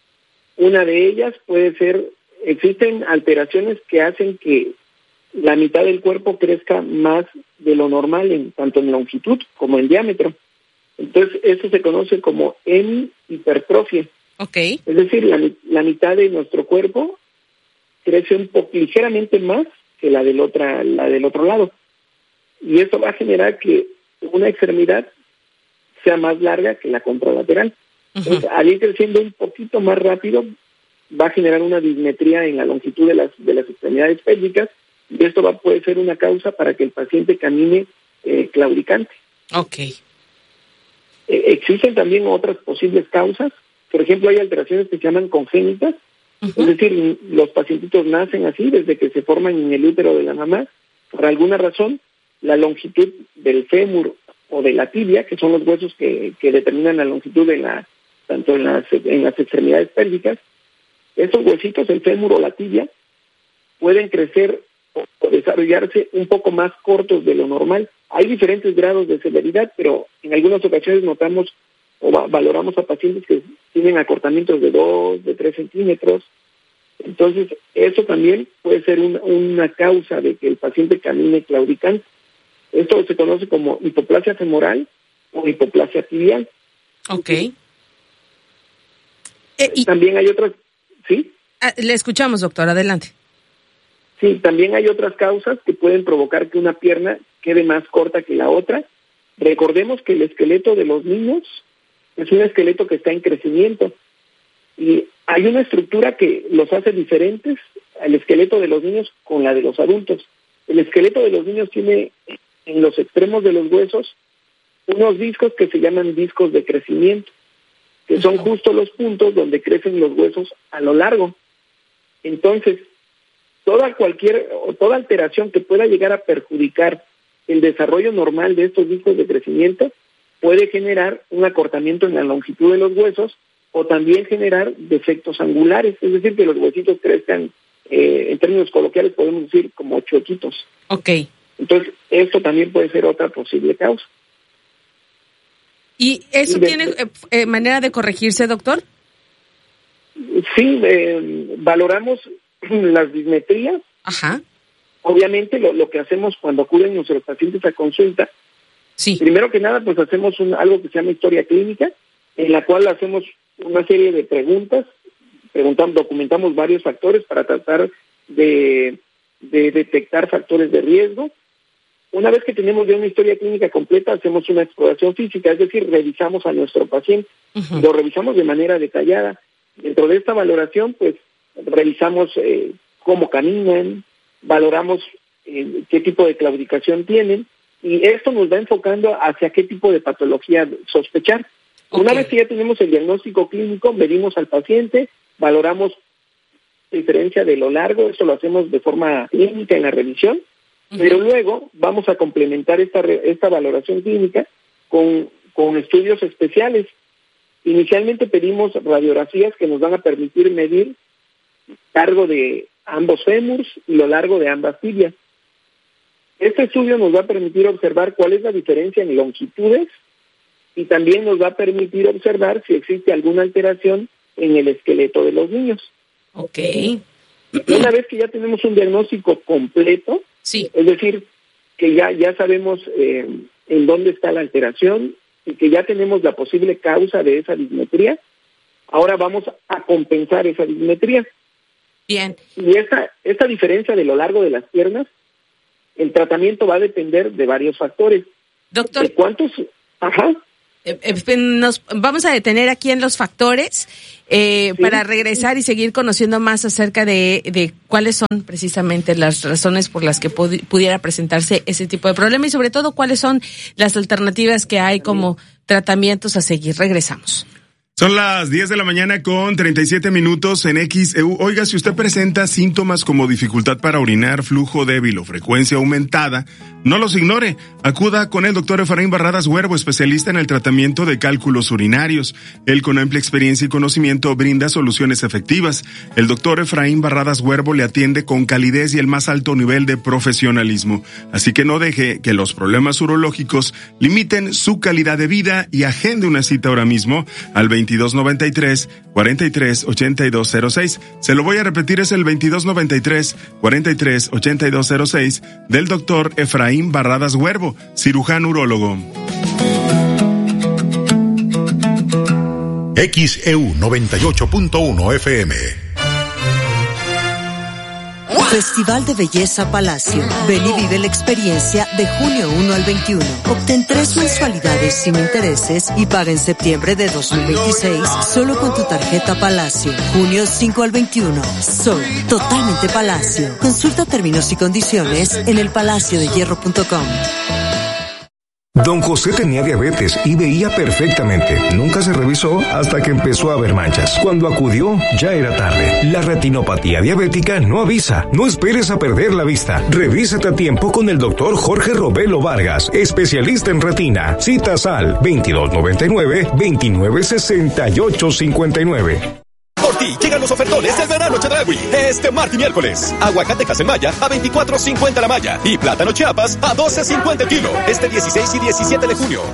Una de ellas puede ser, existen alteraciones que hacen que la mitad del cuerpo crezca más de lo normal, en tanto en longitud como en diámetro. Entonces, eso se conoce como hemihipertrofia. Okay. Es decir, la, la mitad de nuestro cuerpo crece un poco ligeramente más que la del otra, la del otro lado. Y eso va a generar que una extremidad sea más larga que la contralateral. Uh-huh. Entonces, al ir creciendo un poquito más rápido, va a generar una dismetría en la longitud de las de las extremidades pélvicas, y esto va puede ser una causa para que el paciente camine eh, claudicante. Okay. Eh, existen también otras posibles causas. Por ejemplo, hay alteraciones que se llaman congénitas. Uh-huh. Es decir, los pacientitos nacen así desde que se forman en el útero de la mamá. Por alguna razón, la longitud del fémur o de la tibia, que son los huesos que, que determinan la longitud de la, tanto en las, en las extremidades pélvicas, estos huesitos, el fémur o la tibia, pueden crecer o, o desarrollarse un poco más cortos de lo normal. Hay diferentes grados de severidad, pero en algunas ocasiones notamos o va, valoramos a pacientes que tienen acortamientos de dos, de tres centímetros. Entonces, eso también puede ser una, una causa de que el paciente camine claudicante. Esto se conoce como hipoplasia femoral o hipoplasia tibial. Ok. Eh, y, también hay otras, ¿sí? Ah, le escuchamos, doctor, adelante. Sí, también hay otras causas que pueden provocar que una pierna quede más corta que la otra. Recordemos que el esqueleto de los niños es un esqueleto que está en crecimiento y hay una estructura que los hace diferentes al esqueleto de los niños con la de los adultos. El esqueleto de los niños tiene en los extremos de los huesos unos discos que se llaman discos de crecimiento, que son justo los puntos donde crecen los huesos a lo largo. Entonces, toda cualquier o toda alteración que pueda llegar a perjudicar el desarrollo normal de estos discos de crecimiento puede generar un acortamiento en la longitud de los huesos o también generar defectos angulares, es decir, que los huesitos crezcan, eh, en términos coloquiales podemos decir como chuequitos. Okay. Entonces, esto también puede ser otra posible causa. ¿Y eso de, tiene eh, manera de corregirse, doctor? Sí, eh, valoramos las dismetrías. Ajá. Obviamente, lo, lo que hacemos cuando acuden nuestros pacientes a consulta, sí. Primero que nada, pues hacemos un, algo que se llama historia clínica, en la cual hacemos una serie de preguntas, preguntamos, documentamos varios factores para tratar de, de detectar factores de riesgo. Una vez que tenemos ya una historia clínica completa, hacemos una exploración física, es decir, revisamos a nuestro paciente, uh-huh. Lo revisamos de manera detallada. Dentro de esta valoración, pues, revisamos eh, cómo caminan, valoramos eh, qué tipo de claudicación tienen, y esto nos va enfocando hacia qué tipo de patología sospechar. Okay. Una vez que ya tenemos el diagnóstico clínico, medimos al paciente, valoramos la diferencia de lo largo, esto lo hacemos de forma clínica en la revisión, uh-huh. Pero luego vamos a complementar esta esta valoración clínica con, con estudios especiales. Inicialmente pedimos radiografías que nos van a permitir medir el largo de ambos fémurs y lo largo de ambas tibias. Este estudio nos va a permitir observar cuál es la diferencia en longitudes y también nos va a permitir observar si existe alguna alteración en el esqueleto de los niños. Ok. Una vez que ya tenemos un diagnóstico completo, sí. es decir, que ya, ya sabemos eh, en dónde está la alteración y que ya tenemos la posible causa de esa dismetría, ahora vamos a compensar esa dismetría. Bien. Y esta, esta diferencia de lo largo de las piernas, el tratamiento va a depender de varios factores. Doctor. ¿De cuántos? Ajá. Eh, eh, nos vamos a detener aquí en los factores eh, sí. para regresar y seguir conociendo más acerca de, de cuáles son precisamente las razones por las que pudi- pudiera presentarse ese tipo de problema y sobre todo cuáles son las alternativas que hay como tratamientos a seguir. Regresamos. Son las diez de la mañana con treinta y siete minutos en X E U. Oiga, si usted presenta síntomas como dificultad para orinar, flujo débil o frecuencia aumentada, no los ignore. Acuda con el doctor Efraín Barradas Huervo, especialista en el tratamiento de cálculos urinarios. Él, con amplia experiencia y conocimiento, brinda soluciones efectivas. El doctor Efraín Barradas Huervo le atiende con calidez y el más alto nivel de profesionalismo. Así que no deje que los problemas urológicos limiten su calidad de vida y agende una cita ahora mismo al veintidós noventa y tres, cuarenta y tres, ochenta y dos cero seis. Se lo voy a repetir, es el veintidós noventa y tres, cuarenta y tres, ochenta y dos cero seis del doctor Efraín Barradas Huervo, cirujano urólogo. X E U noventa y ocho punto uno F M. Festival de Belleza Palacio. Ven y vive la experiencia de junio uno al veintiuno. Obtén tres mensualidades sin intereses y paga en septiembre de dos mil veintiséis solo con tu tarjeta Palacio. Junio cinco al veintiuno. Soy totalmente Palacio. Consulta términos y condiciones en el palacio de hierro punto com. Don José tenía diabetes y veía perfectamente. Nunca se revisó hasta que empezó a ver manchas. Cuando acudió, ya era tarde. La retinopatía diabética no avisa. No esperes a perder la vista. Revísate a tiempo con el doctor Jorge Robelo Vargas, especialista en retina. Citas al veintidós noventa y nueve, veintinueve sesenta y ocho cincuenta y nueve. Por ti llegan los ofertones del verano Chedraui. Este martes y miércoles. Aguacate Casemaya a veinticuatro cincuenta la malla. Y plátano Chiapas a doce cincuenta el kilo. Este dieciséis y diecisiete de junio.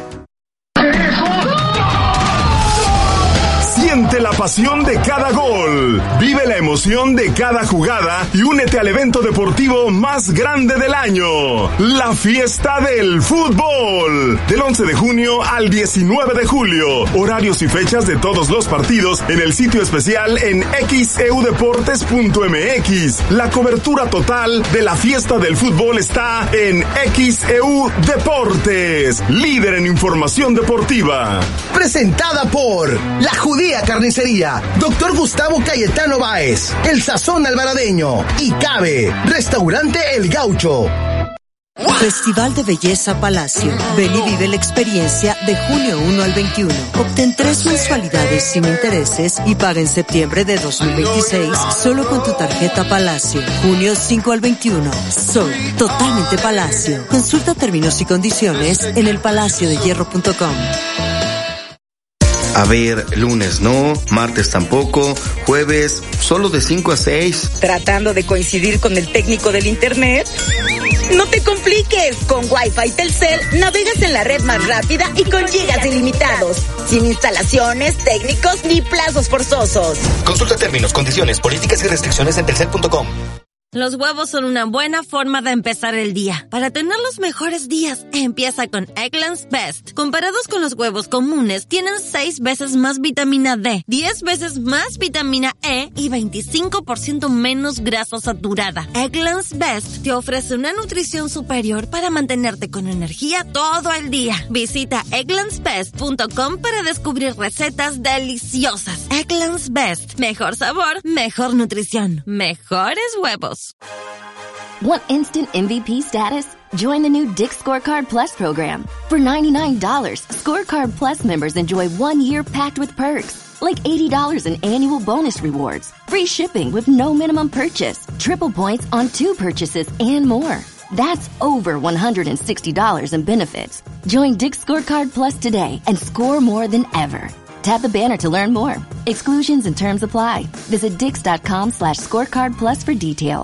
Siente la pasión de cada gol. Vive la emoción de cada jugada y únete al evento deportivo más grande del año. La fiesta del fútbol. Del once de junio al diecinueve de julio. Horarios y fechas de todos los partidos en el sitio especial en x e u deportes punto m x. La cobertura total de la fiesta del fútbol está en X E U Deportes. Líder en información deportiva. Presentada por La Judía Carnicería, Doctor Gustavo Cayetano Báez, El Sazón Alvaradeño y Cabe, Restaurante El Gaucho. Festival de Belleza Palacio. Ven y vive la experiencia de junio uno al veintiuno. Obtén tres mensualidades sin intereses y paga en septiembre de dos mil veintiséis solo con tu tarjeta Palacio. Junio cinco al veintiuno. Soy totalmente Palacio. Consulta términos y condiciones en el palacio de hierro punto com. A ver, lunes no, martes tampoco, jueves solo de cinco a seis. ¿Tratando de coincidir con el técnico del internet? No te compliques, con Wi-Fi Telcel navegas en la red más rápida y con gigas ilimitados, sin instalaciones, técnicos ni plazos forzosos. Consulta términos, condiciones, políticas y restricciones en telcel punto com. Los huevos son una buena forma de empezar el día. Para tener los mejores días, empieza con Eggland's Best. Comparados con los huevos comunes, tienen seis veces más vitamina D, diez veces más vitamina E y veinticinco por ciento menos grasa saturada. Eggland's Best te ofrece una nutrición superior para mantenerte con energía todo el día. Visita egglands best punto com para descubrir recetas deliciosas. Eggland's Best. Mejor sabor, mejor nutrición, mejores huevos. Want instant M V P status? Join the new Dick's Scorecard Plus program. For ninety-nine dollars, Scorecard Plus members enjoy one year packed with perks, like eighty dollars in annual bonus rewards, free shipping with no minimum purchase, triple points on two purchases, and more. That's over one hundred sixty dollars in benefits. Join Dick's Scorecard Plus today and score more than ever. Tap the banner to learn more. Exclusions and terms apply. Visit dix dot com slash scorecard plus for details.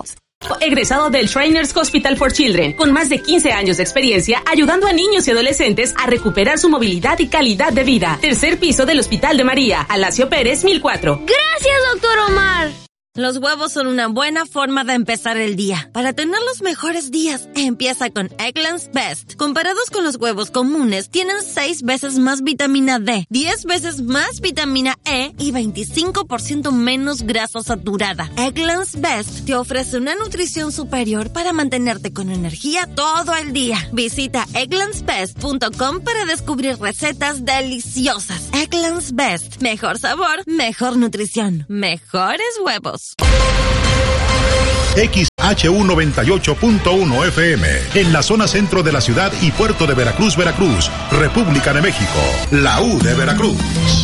egresado del Trainers Hospital for Children, con más de quince años de experiencia ayudando a niños y adolescentes a recuperar su movilidad y calidad de vida. Tercer piso del Hospital de María, Alacio Pérez, mil cuatro. Gracias, doctor Omar. Los huevos son una buena forma de empezar el día. Para tener los mejores días, empieza con Eggland's Best. Comparados con los huevos comunes, tienen seis veces más vitamina D, diez veces más vitamina E y veinticinco por ciento menos grasa saturada. Eggland's Best te ofrece una nutrición superior para mantenerte con energía todo el día. Visita egglands best punto com para descubrir recetas deliciosas. Eggland's Best. Mejor sabor, mejor nutrición, mejores huevos. X H U noventa y ocho punto uno F M, en la zona centro de la ciudad y puerto de Veracruz, Veracruz, República de México, la U de Veracruz.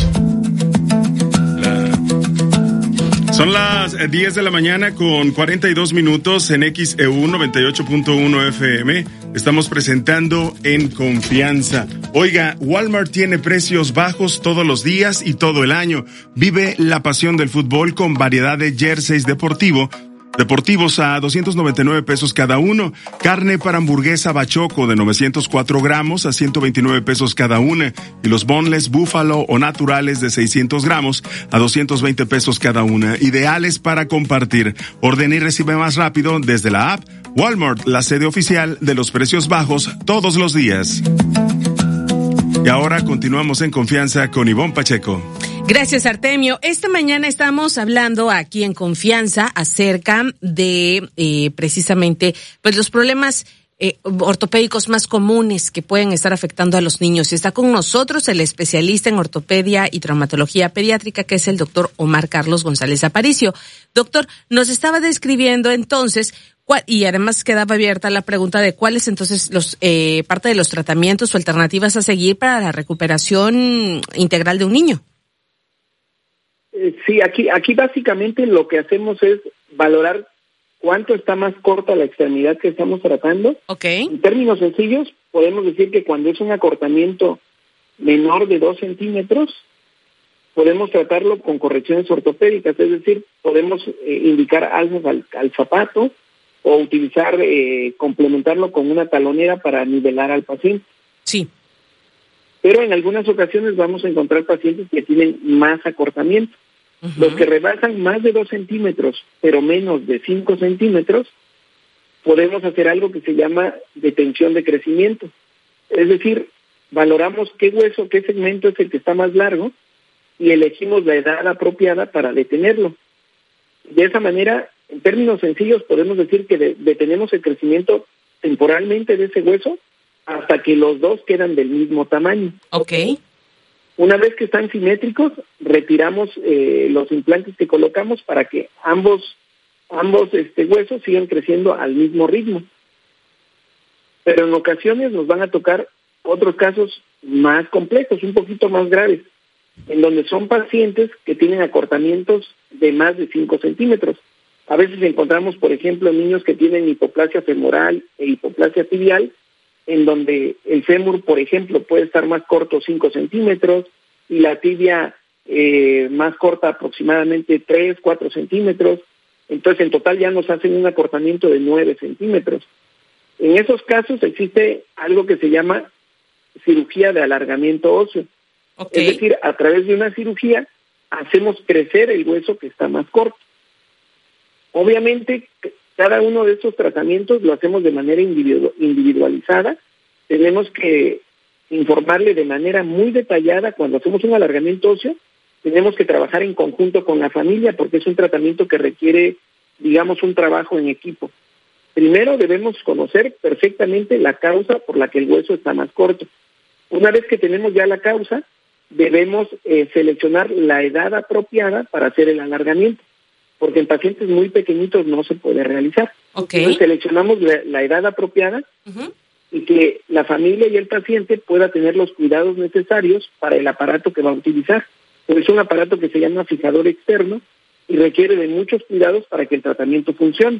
Son las diez de la mañana con cuarenta y dos minutos en X E U noventa y ocho punto uno F M. Estamos presentando En Confianza. Oiga, Walmart tiene precios bajos todos los días y todo el año. Vive la pasión del fútbol con variedad de jerseys deportivo. Deportivos a doscientos noventa y nueve pesos cada uno. Carne para hamburguesa bachoco de novecientos cuatro gramos a ciento veintinueve pesos cada una. Y los boneless búfalo o naturales de seiscientos gramos a doscientos veinte pesos cada una. Ideales para compartir. Ordena y recibe más rápido desde la app. Walmart, la sede oficial de los precios bajos todos los días. Y ahora continuamos en Confianza con Ivonne Pacheco. Gracias, Artemio. Esta mañana estamos hablando aquí en Confianza acerca de eh, precisamente pues los problemas eh, ortopédicos más comunes que pueden estar afectando a los niños. Está con nosotros el especialista en ortopedia y traumatología pediátrica, que es el doctor Omar Carlos González Aparicio. Doctor, nos estaba describiendo entonces, y además quedaba abierta la pregunta de cuáles entonces los eh, parte de los tratamientos o alternativas a seguir para la recuperación integral de un niño. Sí, aquí, aquí básicamente lo que hacemos es valorar cuánto está más corta la extremidad que estamos tratando. Okay. En términos sencillos, podemos decir que cuando es un acortamiento menor de dos centímetros, podemos tratarlo con correcciones ortopédicas, es decir, podemos eh, indicar alzas al, al zapato o utilizar, eh, complementarlo con una talonera para nivelar al paciente. Sí. Pero en algunas ocasiones vamos a encontrar pacientes que tienen más acortamiento. Uh-huh. Los que rebasan más de dos centímetros, pero menos de cinco centímetros, podemos hacer algo que se llama detención de crecimiento. Es decir, valoramos qué hueso, qué segmento es el que está más largo y elegimos la edad apropiada para detenerlo. De esa manera, en términos sencillos, podemos decir que de- detenemos el crecimiento temporalmente de ese hueso hasta que los dos quedan del mismo tamaño. Okay. Una vez que están simétricos, retiramos eh, los implantes que colocamos para que ambos ambos este huesos sigan creciendo al mismo ritmo. Pero en ocasiones nos van a tocar otros casos más complejos, un poquito más graves, en donde son pacientes que tienen acortamientos de más de cinco centímetros. A veces encontramos, por ejemplo, niños que tienen hipoplasia femoral e hipoplasia tibial, en donde el fémur, por ejemplo, puede estar más corto cinco centímetros y la tibia eh, más corta aproximadamente tres, cuatro centímetros. Entonces, en total ya nos hacen un acortamiento de nueve centímetros. En esos casos existe algo que se llama cirugía de alargamiento óseo. Okay. Es decir, a través de una cirugía hacemos crecer el hueso que está más corto. Obviamente, cada uno de estos tratamientos lo hacemos de manera individu- individualizada. Tenemos que informarle de manera muy detallada cuando hacemos un alargamiento óseo. Tenemos que trabajar en conjunto con la familia porque es un tratamiento que requiere, digamos, un trabajo en equipo. Primero debemos conocer perfectamente la causa por la que el hueso está más corto. Una vez que tenemos ya la causa, debemos eh, seleccionar la edad apropiada para hacer el alargamiento, porque en pacientes muy pequeñitos no se puede realizar. Okay. Entonces seleccionamos la, la edad apropiada uh-huh. y que la familia y el paciente pueda tener los cuidados necesarios para el aparato que va a utilizar. Pues es un aparato que se llama fijador externo y requiere de muchos cuidados para que el tratamiento funcione.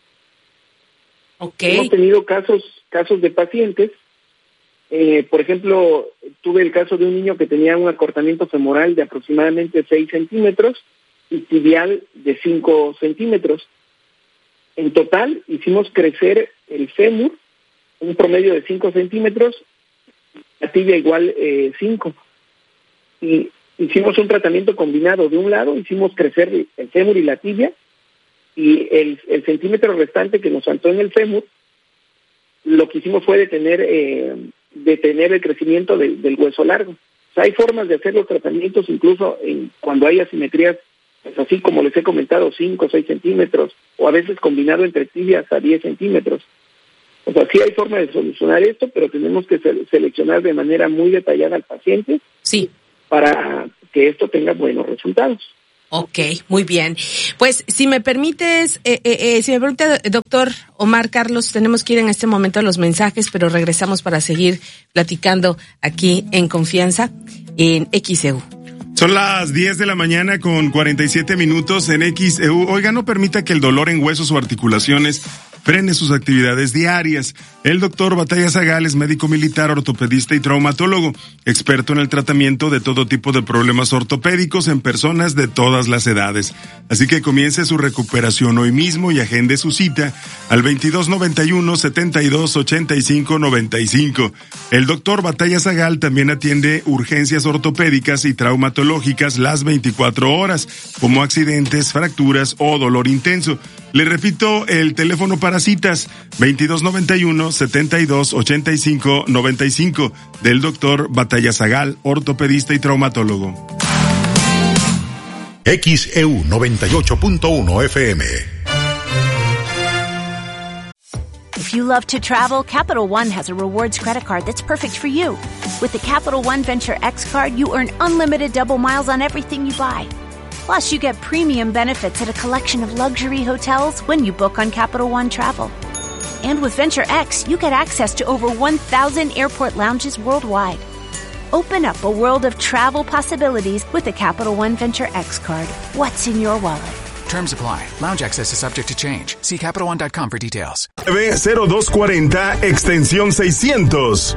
Okay. Hemos tenido casos casos de pacientes, eh, por ejemplo, tuve el caso de un niño que tenía un acortamiento femoral de aproximadamente seis centímetros y tibial de cinco centímetros. En total hicimos crecer el fémur un promedio de cinco centímetros, la tibia igual eh, cinco. Y hicimos un tratamiento combinado. De un lado hicimos crecer el fémur y la tibia, y el, el centímetro restante que nos faltó en el fémur, lo que hicimos fue detener, eh, detener el crecimiento de, del hueso largo. O sea, hay formas de hacer los tratamientos incluso en, cuando hay asimetrías, pues así como les he comentado, cinco o seis centímetros, o a veces combinado entre tibias hasta diez centímetros. O sea, sí hay forma de solucionar esto, pero tenemos que se- seleccionar de manera muy detallada al paciente, sí, para que esto tenga buenos resultados. Ok, muy bien. Pues si me permites, eh, eh, eh, si me permite, doctor Omar Carlos, tenemos que ir en este momento a los mensajes, pero regresamos para seguir platicando aquí en Confianza en X E U. Son las diez de la mañana con cuarenta y siete minutos en X E U. Oiga, no permita que el dolor en huesos o articulaciones frene sus actividades diarias. El doctor Batalla Zagal es médico militar, ortopedista y traumatólogo, experto en el tratamiento de todo tipo de problemas ortopédicos en personas de todas las edades. Así que comience su recuperación hoy mismo y agende su cita al veintidós noventa y uno, setenta y dos, ochenta y cinco, noventa y cinco. El doctor Batalla Zagal también atiende urgencias ortopédicas y traumatológicas las veinticuatro horas, como accidentes, fracturas o dolor intenso. Le repito, el teléfono para citas, veintidós noventa y uno, setenta y dos, ochenta y cinco, noventa y cinco, del doctor Batalla Zagal, ortopedista y traumatólogo. X E U noventa y ocho punto uno F M. If you love to travel, Capital One has a rewards credit card that's perfect for you. With the Capital One Venture X card, you earn unlimited double miles on everything you buy. Plus, you get premium benefits at a collection of luxury hotels when you book on Capital One Travel. And with Venture X, you get access to over one thousand airport lounges worldwide. Open up a world of travel possibilities with the Capital One Venture X card. What's in your wallet? Terms apply. Lounge access is subject to change. See Capital One dot com for details. cero dos cuarenta, extensión seiscientos.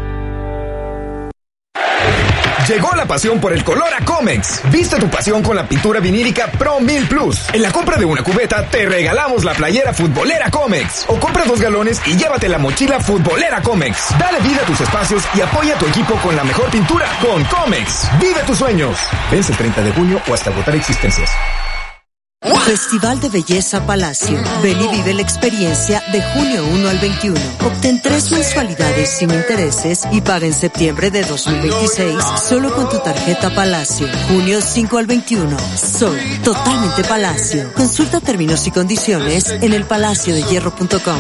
Llegó la pasión por el color a Comex. Viste tu pasión con la pintura vinílica Pro mil Plus. En la compra de una cubeta te regalamos la playera futbolera Comex. O compra dos galones y llévate la mochila futbolera Comex. Dale vida a tus espacios y apoya a tu equipo con la mejor pintura con Comex. Vive tus sueños. Vence el treinta de junio o hasta agotar existencias. Festival de Belleza Palacio. Ven y vive la experiencia de junio uno al veintiuno. Obtén tres mensualidades sin intereses y paga en septiembre de dos mil veintiséis solo con tu tarjeta Palacio. Junio cinco al veintiuno. Soy totalmente Palacio. Consulta términos y condiciones en el palacio de hierro punto com.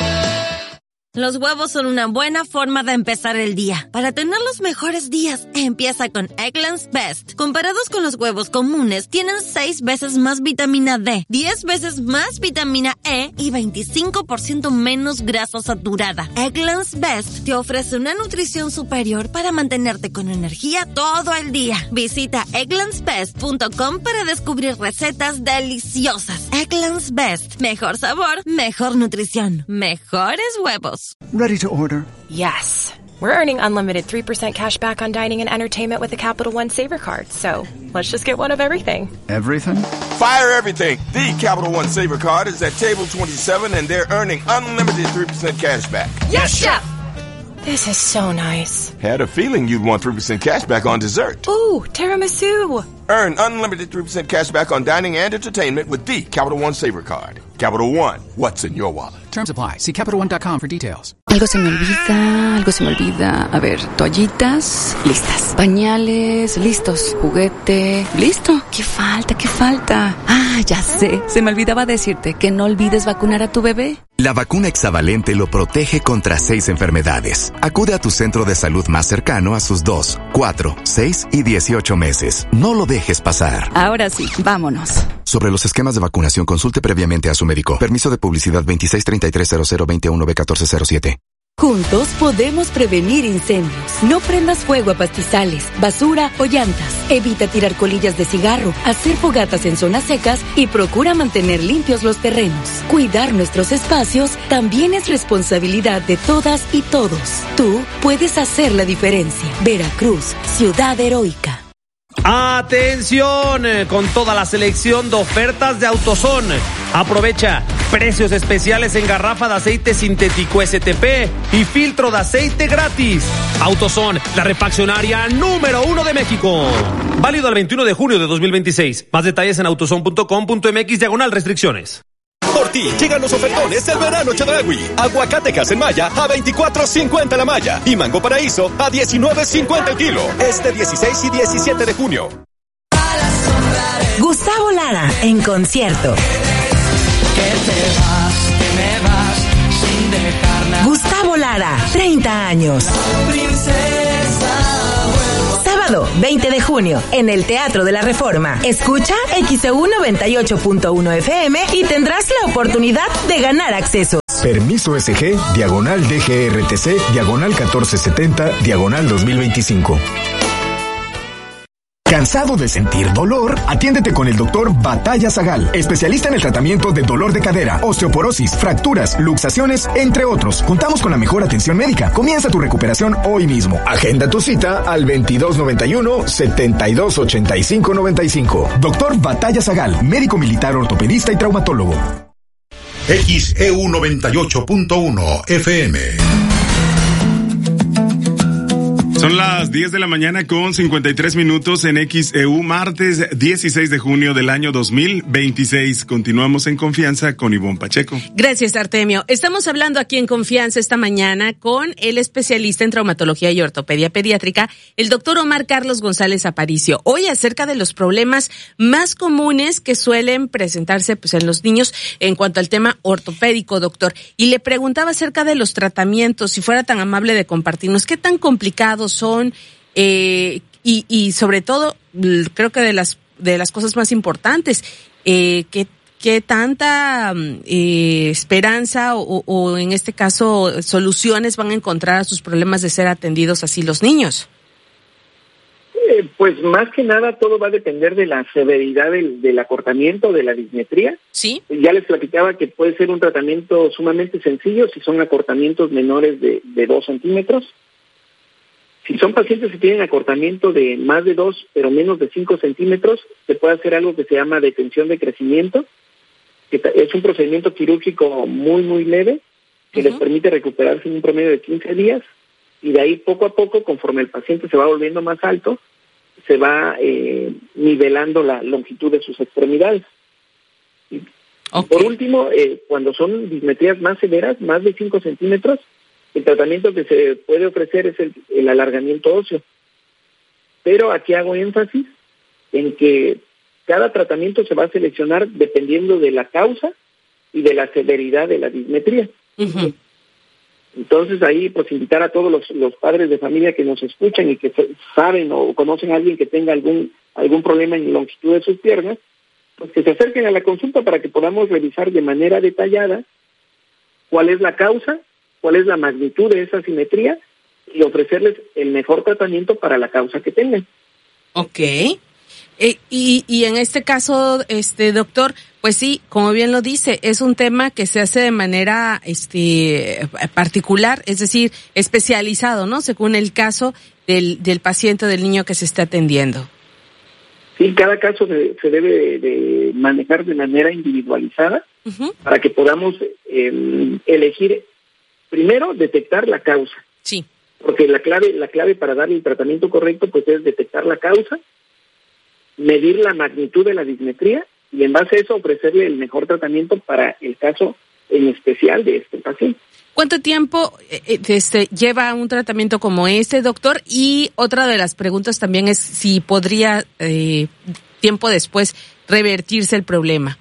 Los huevos son una buena forma de empezar el día. Para tener los mejores días, empieza con Eggland's Best. Comparados con los huevos comunes, tienen seis veces más vitamina D, diez veces más vitamina E y veinticinco por ciento menos grasa saturada. Eggland's Best te ofrece una nutrición superior para mantenerte con energía todo el día. Visita egglands best punto com para descubrir recetas deliciosas. Eggland's Best. Mejor sabor, mejor nutrición, mejores huevos. Ready to order? Yes. We're earning unlimited three percent cash back on dining and entertainment with the Capital One Saver Card, so let's just get one of everything. Everything? Fire everything! The Capital One Saver Card is at table twenty-seven and they're earning unlimited three percent cash back. Yes, Chef! This is so nice. Had a feeling you'd want three percent cash back on dessert. Ooh, tiramisu! Earn unlimited three percent cash back on dining and entertainment with the Capital One Saver Card. Capital One, what's in your wallet? Terms apply. See Capital One dot com for details. Algo se me olvida, algo se me olvida. A ver, toallitas, listas. Pañales, listos. Juguete, listo. ¿Qué falta? ¿Qué falta? Ah, ya sé. Se me olvidaba decirte que no olvides vacunar a tu bebé. La vacuna hexavalente lo protege contra seis enfermedades. Acude a tu centro de salud más cercano a sus dos, cuatro, seis y dieciocho meses. No lo dejes pasar. Ahora sí, vámonos. Sobre los esquemas de vacunación, consulte previamente a su médico. Permiso de publicidad veintiséis treinta y tres cero cero veintiuno B catorce cero siete. Juntos podemos prevenir incendios. No prendas fuego a pastizales, basura o llantas. Evita tirar colillas de cigarro, hacer fogatas en zonas secas y procura mantener limpios los terrenos. Cuidar nuestros espacios también es responsabilidad de todas y todos. Tú puedes hacer la diferencia. Veracruz, ciudad heroica. Atención, con toda la selección de ofertas de AutoZone. Aprovecha Precios especiales en garrafa de aceite sintético S T P y filtro de aceite gratis. AutoZone, la refaccionaria número uno de México. Válido al veintiuno de junio de dos mil veintiséis. Más detalles en autozone punto com punto m x diagonal restricciones. Por ti, llegan los ofertones del verano Chedraui. Aguacate Maya a veinticuatro cincuenta la malla y mango paraíso a diecinueve cincuenta el kilo. Este dieciséis y diecisiete de junio. Gustavo Lara en concierto. Gustavo Lara, treinta años. Sábado, veinte de junio, en el Teatro de la Reforma. Escucha X E U noventa y ocho punto uno F M y tendrás la oportunidad de ganar acceso. Permiso S G, diagonal D G R T C, diagonal catorce setenta, diagonal dos mil veinticinco. ¿Cansado de sentir dolor? Atiéndete con el doctor Batalla Zagal, especialista en el tratamiento de dolor de cadera, osteoporosis, fracturas, luxaciones, entre otros. Contamos con la mejor atención médica. Comienza tu recuperación hoy mismo. Agenda tu cita al veintidós noventa y uno, setenta y dos ochenta y cinco noventa y cinco. Doctor Batalla Zagal, médico militar, ortopedista y traumatólogo. X E U noventa y ocho punto uno F M. Son las diez de la mañana con cincuenta y tres minutos en X E U, martes dieciséis de junio del año dos mil veintiséis. Continuamos en Confianza con Ivonne Pacheco. Gracias, Artemio. Estamos hablando aquí en Confianza esta mañana con el especialista en traumatología y ortopedia pediátrica, el doctor Omar Carlos González Aparicio. Hoy acerca de los problemas más comunes que suelen presentarse pues en los niños en cuanto al tema ortopédico, doctor. Y le preguntaba acerca de los tratamientos, si fuera tan amable de compartirnos qué tan complicados son eh, y, y sobre todo creo que de las de las cosas más importantes eh, que qué tanta eh, esperanza o, o en este caso soluciones van a encontrar a sus problemas de ser atendidos así los niños. Eh, pues más que nada todo va a depender de la severidad del, del acortamiento, de la dismetría. Sí. Ya les platicaba que puede ser un tratamiento sumamente sencillo si son acortamientos menores de, de dos centímetros. Si son pacientes que tienen acortamiento de más de dos, pero menos de cinco centímetros, se puede hacer algo que se llama detención de crecimiento, que es un procedimiento quirúrgico muy, muy leve, que uh-huh. les permite recuperarse en un promedio de quince días, y de ahí poco a poco, conforme el paciente se va volviendo más alto, se va eh, nivelando la longitud de sus extremidades. Y, okay. Por último, eh, cuando son dismetrías más severas, más de cinco centímetros, el tratamiento que se puede ofrecer es el, el alargamiento óseo. Pero aquí hago énfasis en que cada tratamiento se va a seleccionar dependiendo de la causa y de la severidad de la dismetría. Uh-huh. Entonces ahí pues invitar a todos los, los padres de familia que nos escuchan y que saben o conocen a alguien que tenga algún algún problema en la longitud de sus piernas, pues que se acerquen a la consulta para que podamos revisar de manera detallada cuál es la causa, cuál es la magnitud de esa simetría y ofrecerles el mejor tratamiento para la causa que tengan. Ok. Eh, y, y en este caso, este doctor, pues sí, como bien lo dice, es un tema que se hace de manera este particular, es decir, especializado, ¿no? Según el caso del, del paciente, del niño que se está atendiendo. Sí, cada caso se, se debe de manejar de manera individualizada uh-huh. para que podamos eh, elegir. Primero, detectar la causa. Sí. Porque la clave, la clave para darle el tratamiento correcto, pues es detectar la causa, medir la magnitud de la dismetría y en base a eso ofrecerle el mejor tratamiento para el caso en especial de este paciente. ¿Cuánto tiempo eh, este, lleva un tratamiento como este, doctor? Y otra de las preguntas también es si podría eh, tiempo después revertirse el problema.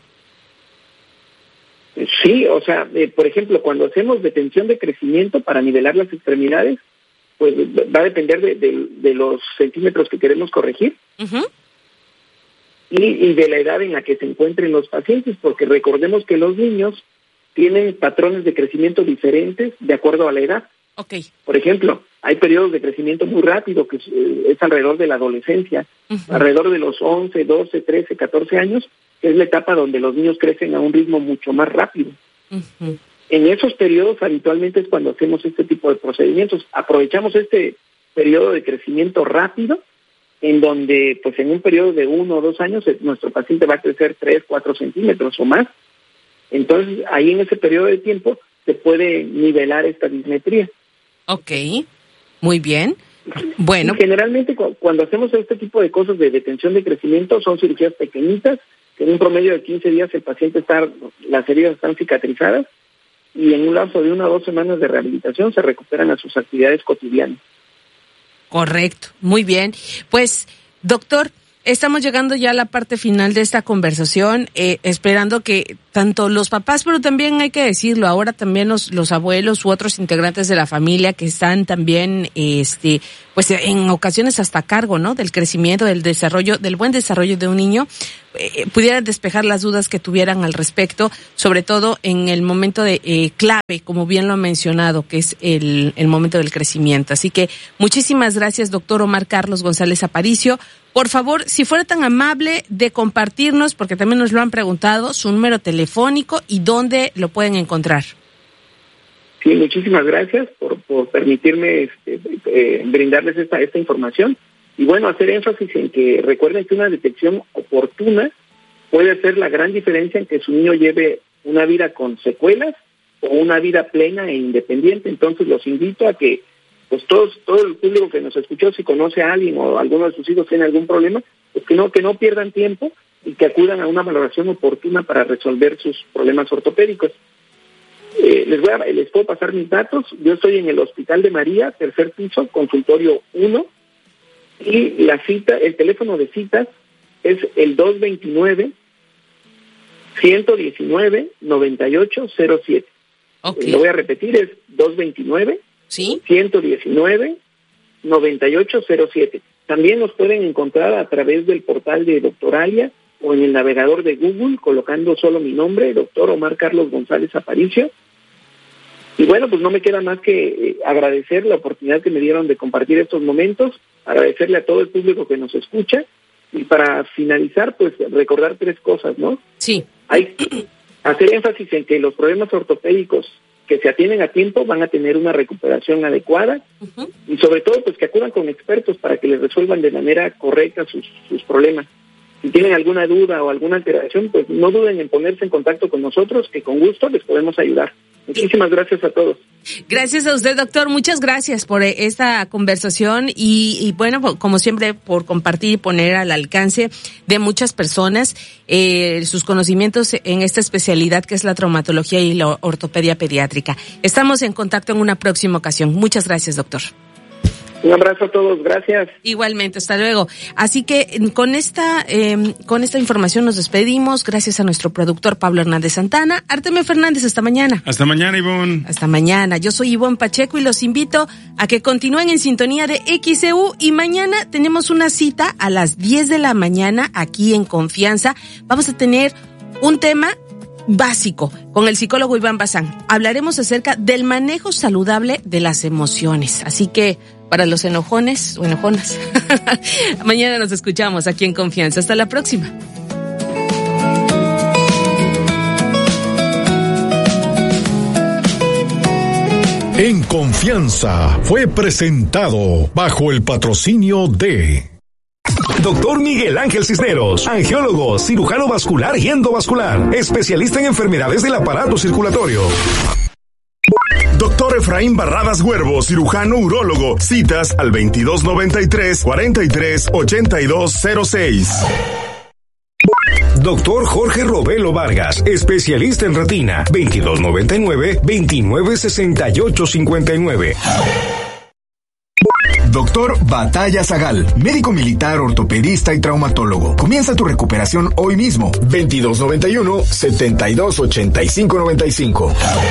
Sí, o sea, eh, por ejemplo, cuando hacemos detención de crecimiento para nivelar las extremidades, pues va a depender de, de, de los centímetros que queremos corregir uh-huh. y, y de la edad en la que se encuentren los pacientes, porque recordemos que los niños tienen patrones de crecimiento diferentes de acuerdo a la edad. Okay. Por ejemplo, hay periodos de crecimiento muy rápido, que es, es alrededor de la adolescencia, uh-huh. alrededor de los once, doce, trece, catorce años, que es la etapa donde los niños crecen a un ritmo mucho más rápido. Uh-huh. En esos periodos habitualmente es cuando hacemos este tipo de procedimientos. Aprovechamos este periodo de crecimiento rápido, en donde pues en un periodo de uno o dos años nuestro paciente va a crecer tres, cuatro centímetros o más, Entonces, ahí en ese periodo de tiempo se puede nivelar esta dismetría. Ok, muy bien. Bueno. Y generalmente cu- cuando hacemos este tipo de cosas de detención de crecimiento son cirugías pequeñitas, que en un promedio de quince días el paciente está, las heridas están cicatrizadas y en un lapso de una o dos semanas de rehabilitación se recuperan a sus actividades cotidianas. Correcto, muy bien. Pues, doctor, estamos llegando ya a la parte final de esta conversación, eh, esperando que tanto los papás, pero también hay que decirlo, ahora también los, los abuelos u otros integrantes de la familia que están también, este, pues en ocasiones hasta a cargo, ¿no? Del crecimiento, del desarrollo, del buen desarrollo de un niño, eh, pudieran despejar las dudas que tuvieran al respecto, sobre todo en el momento de eh, clave, como bien lo ha mencionado, que es el, el momento del crecimiento. Así que muchísimas gracias, doctor Omar Carlos González Aparicio. Por favor, si fuera tan amable de compartirnos, porque también nos lo han preguntado, su número telefónico y dónde lo pueden encontrar. Sí, muchísimas gracias por, por permitirme este, eh, brindarles esta, esta información. Y bueno, hacer énfasis en que recuerden que una detección oportuna puede hacer la gran diferencia en que su niño lleve una vida con secuelas o una vida plena e independiente. Entonces los invito a que pues todos, todo el público que nos escuchó, si conoce a alguien o alguno de sus hijos tiene algún problema, pues que no, que no pierdan tiempo y que acudan a una valoración oportuna para resolver sus problemas ortopédicos. Eh, les voy a, les puedo pasar mis datos. Yo estoy en el Hospital de María, tercer piso, consultorio uno, y la cita, el teléfono de citas es el dos veintinueve, ciento diecinueve, noventa y ocho cero siete. Okay. Eh, lo voy a repetir, es dos veintinueve, ¿sí? ciento diecinueve, noventa y ocho cero siete. También nos pueden encontrar a través del portal de Doctoralia o en el navegador de Google, colocando solo mi nombre, doctor Omar Carlos González Aparicio. Y bueno, pues no me queda más que eh, agradecer la oportunidad que me dieron de compartir estos momentos, agradecerle a todo el público que nos escucha, y para finalizar, pues recordar tres cosas, ¿no? Sí. Hay que hacer énfasis en que los problemas ortopédicos que se atienden a tiempo van a tener una recuperación adecuada, uh-huh. y sobre todo pues que acudan con expertos para que les resuelvan de manera correcta sus, sus problemas. Si tienen alguna duda o alguna alteración, pues no duden en ponerse en contacto con nosotros, que con gusto les podemos ayudar. Muchísimas gracias a todos. Gracias a usted, doctor. Muchas gracias por esta conversación y, y bueno, como siempre, por compartir y poner al alcance de muchas personas eh, sus conocimientos en esta especialidad que es la traumatología y la ortopedia pediátrica. Estamos en contacto en una próxima ocasión. Muchas gracias, doctor. Un abrazo a todos, gracias. Igualmente, hasta luego. Así que con esta eh, con esta información nos despedimos. Gracias a nuestro productor Pablo Hernández Santana. Artemio Fernández, hasta mañana. Hasta mañana, Ivonne. Hasta mañana. Yo soy Ivonne Pacheco y los invito a que continúen en sintonía de X E U y mañana tenemos una cita a las diez de la mañana aquí en Confianza. Vamos a tener un tema básico con el psicólogo Iván Bazán. Hablaremos acerca del manejo saludable de las emociones. Así que para los enojones o enojonas, mañana nos escuchamos aquí en Confianza. Hasta la próxima. En Confianza fue presentado bajo el patrocinio de Doctor Miguel Ángel Cisneros, angiólogo, cirujano vascular y endovascular, especialista en enfermedades del aparato circulatorio. Doctor Efraín Barradas Huervo, cirujano urólogo, citas al veintidós noventa y tres, cuarenta y tres, ochenta y dos cero seis. Doctor Jorge Robelo Vargas, especialista en retina, veintidós noventa y nueve, veintinueve sesenta y ocho cincuenta y nueve. Doctor Batalla Zagal, médico militar, ortopedista y traumatólogo. Comienza tu recuperación hoy mismo. veintidós noventa y uno, setenta y dos ochenta y cinco noventa y cinco.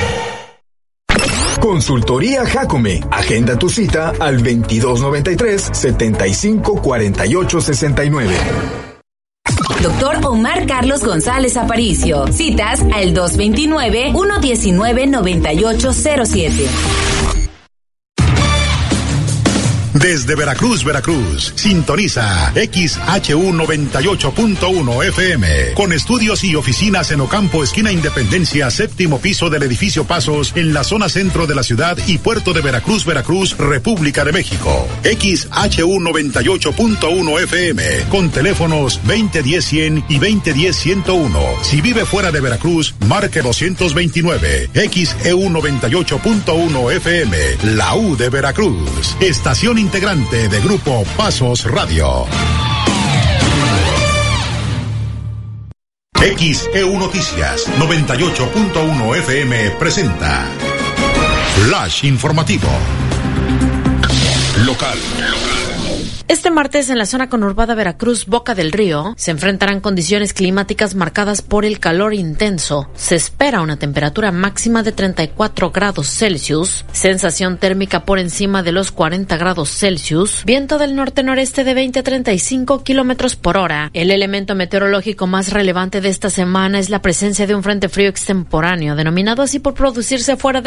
Consultoría Jacome. Agenda tu cita al veintidós noventa y tres, setenta y cinco cuarenta y ocho sesenta y nueve. Doctor Omar Carlos González Aparicio. Citas al dos veintinueve, ciento diecinueve, noventa y ocho cero siete. Desde Veracruz, Veracruz, sintoniza X H U noventa y ocho punto uno F M, con estudios y oficinas en Ocampo, esquina Independencia, séptimo piso del edificio Pasos, en la zona centro de la ciudad y puerto de Veracruz, Veracruz, República de México. X H U noventa y ocho punto uno F M, con teléfonos veinte diez cien y veinte diez ciento uno. Si vive fuera de Veracruz, marque doscientos veintinueve. X E U noventa y ocho punto uno F M, la U de Veracruz. Estación integrante de Grupo Pasos Radio. X E U Noticias noventa y ocho punto uno F M presenta Flash Informativo Local. Este martes en la zona conurbada Veracruz, Boca del Río, se enfrentarán condiciones climáticas marcadas por el calor intenso. Se espera una temperatura máxima de treinta y cuatro grados Celsius, sensación térmica por encima de los cuarenta grados Celsius, viento del norte-noreste de veinte a treinta y cinco kilómetros por hora. El elemento meteorológico más relevante de esta semana es la presencia de un frente frío extemporáneo, denominado así por producirse fuera de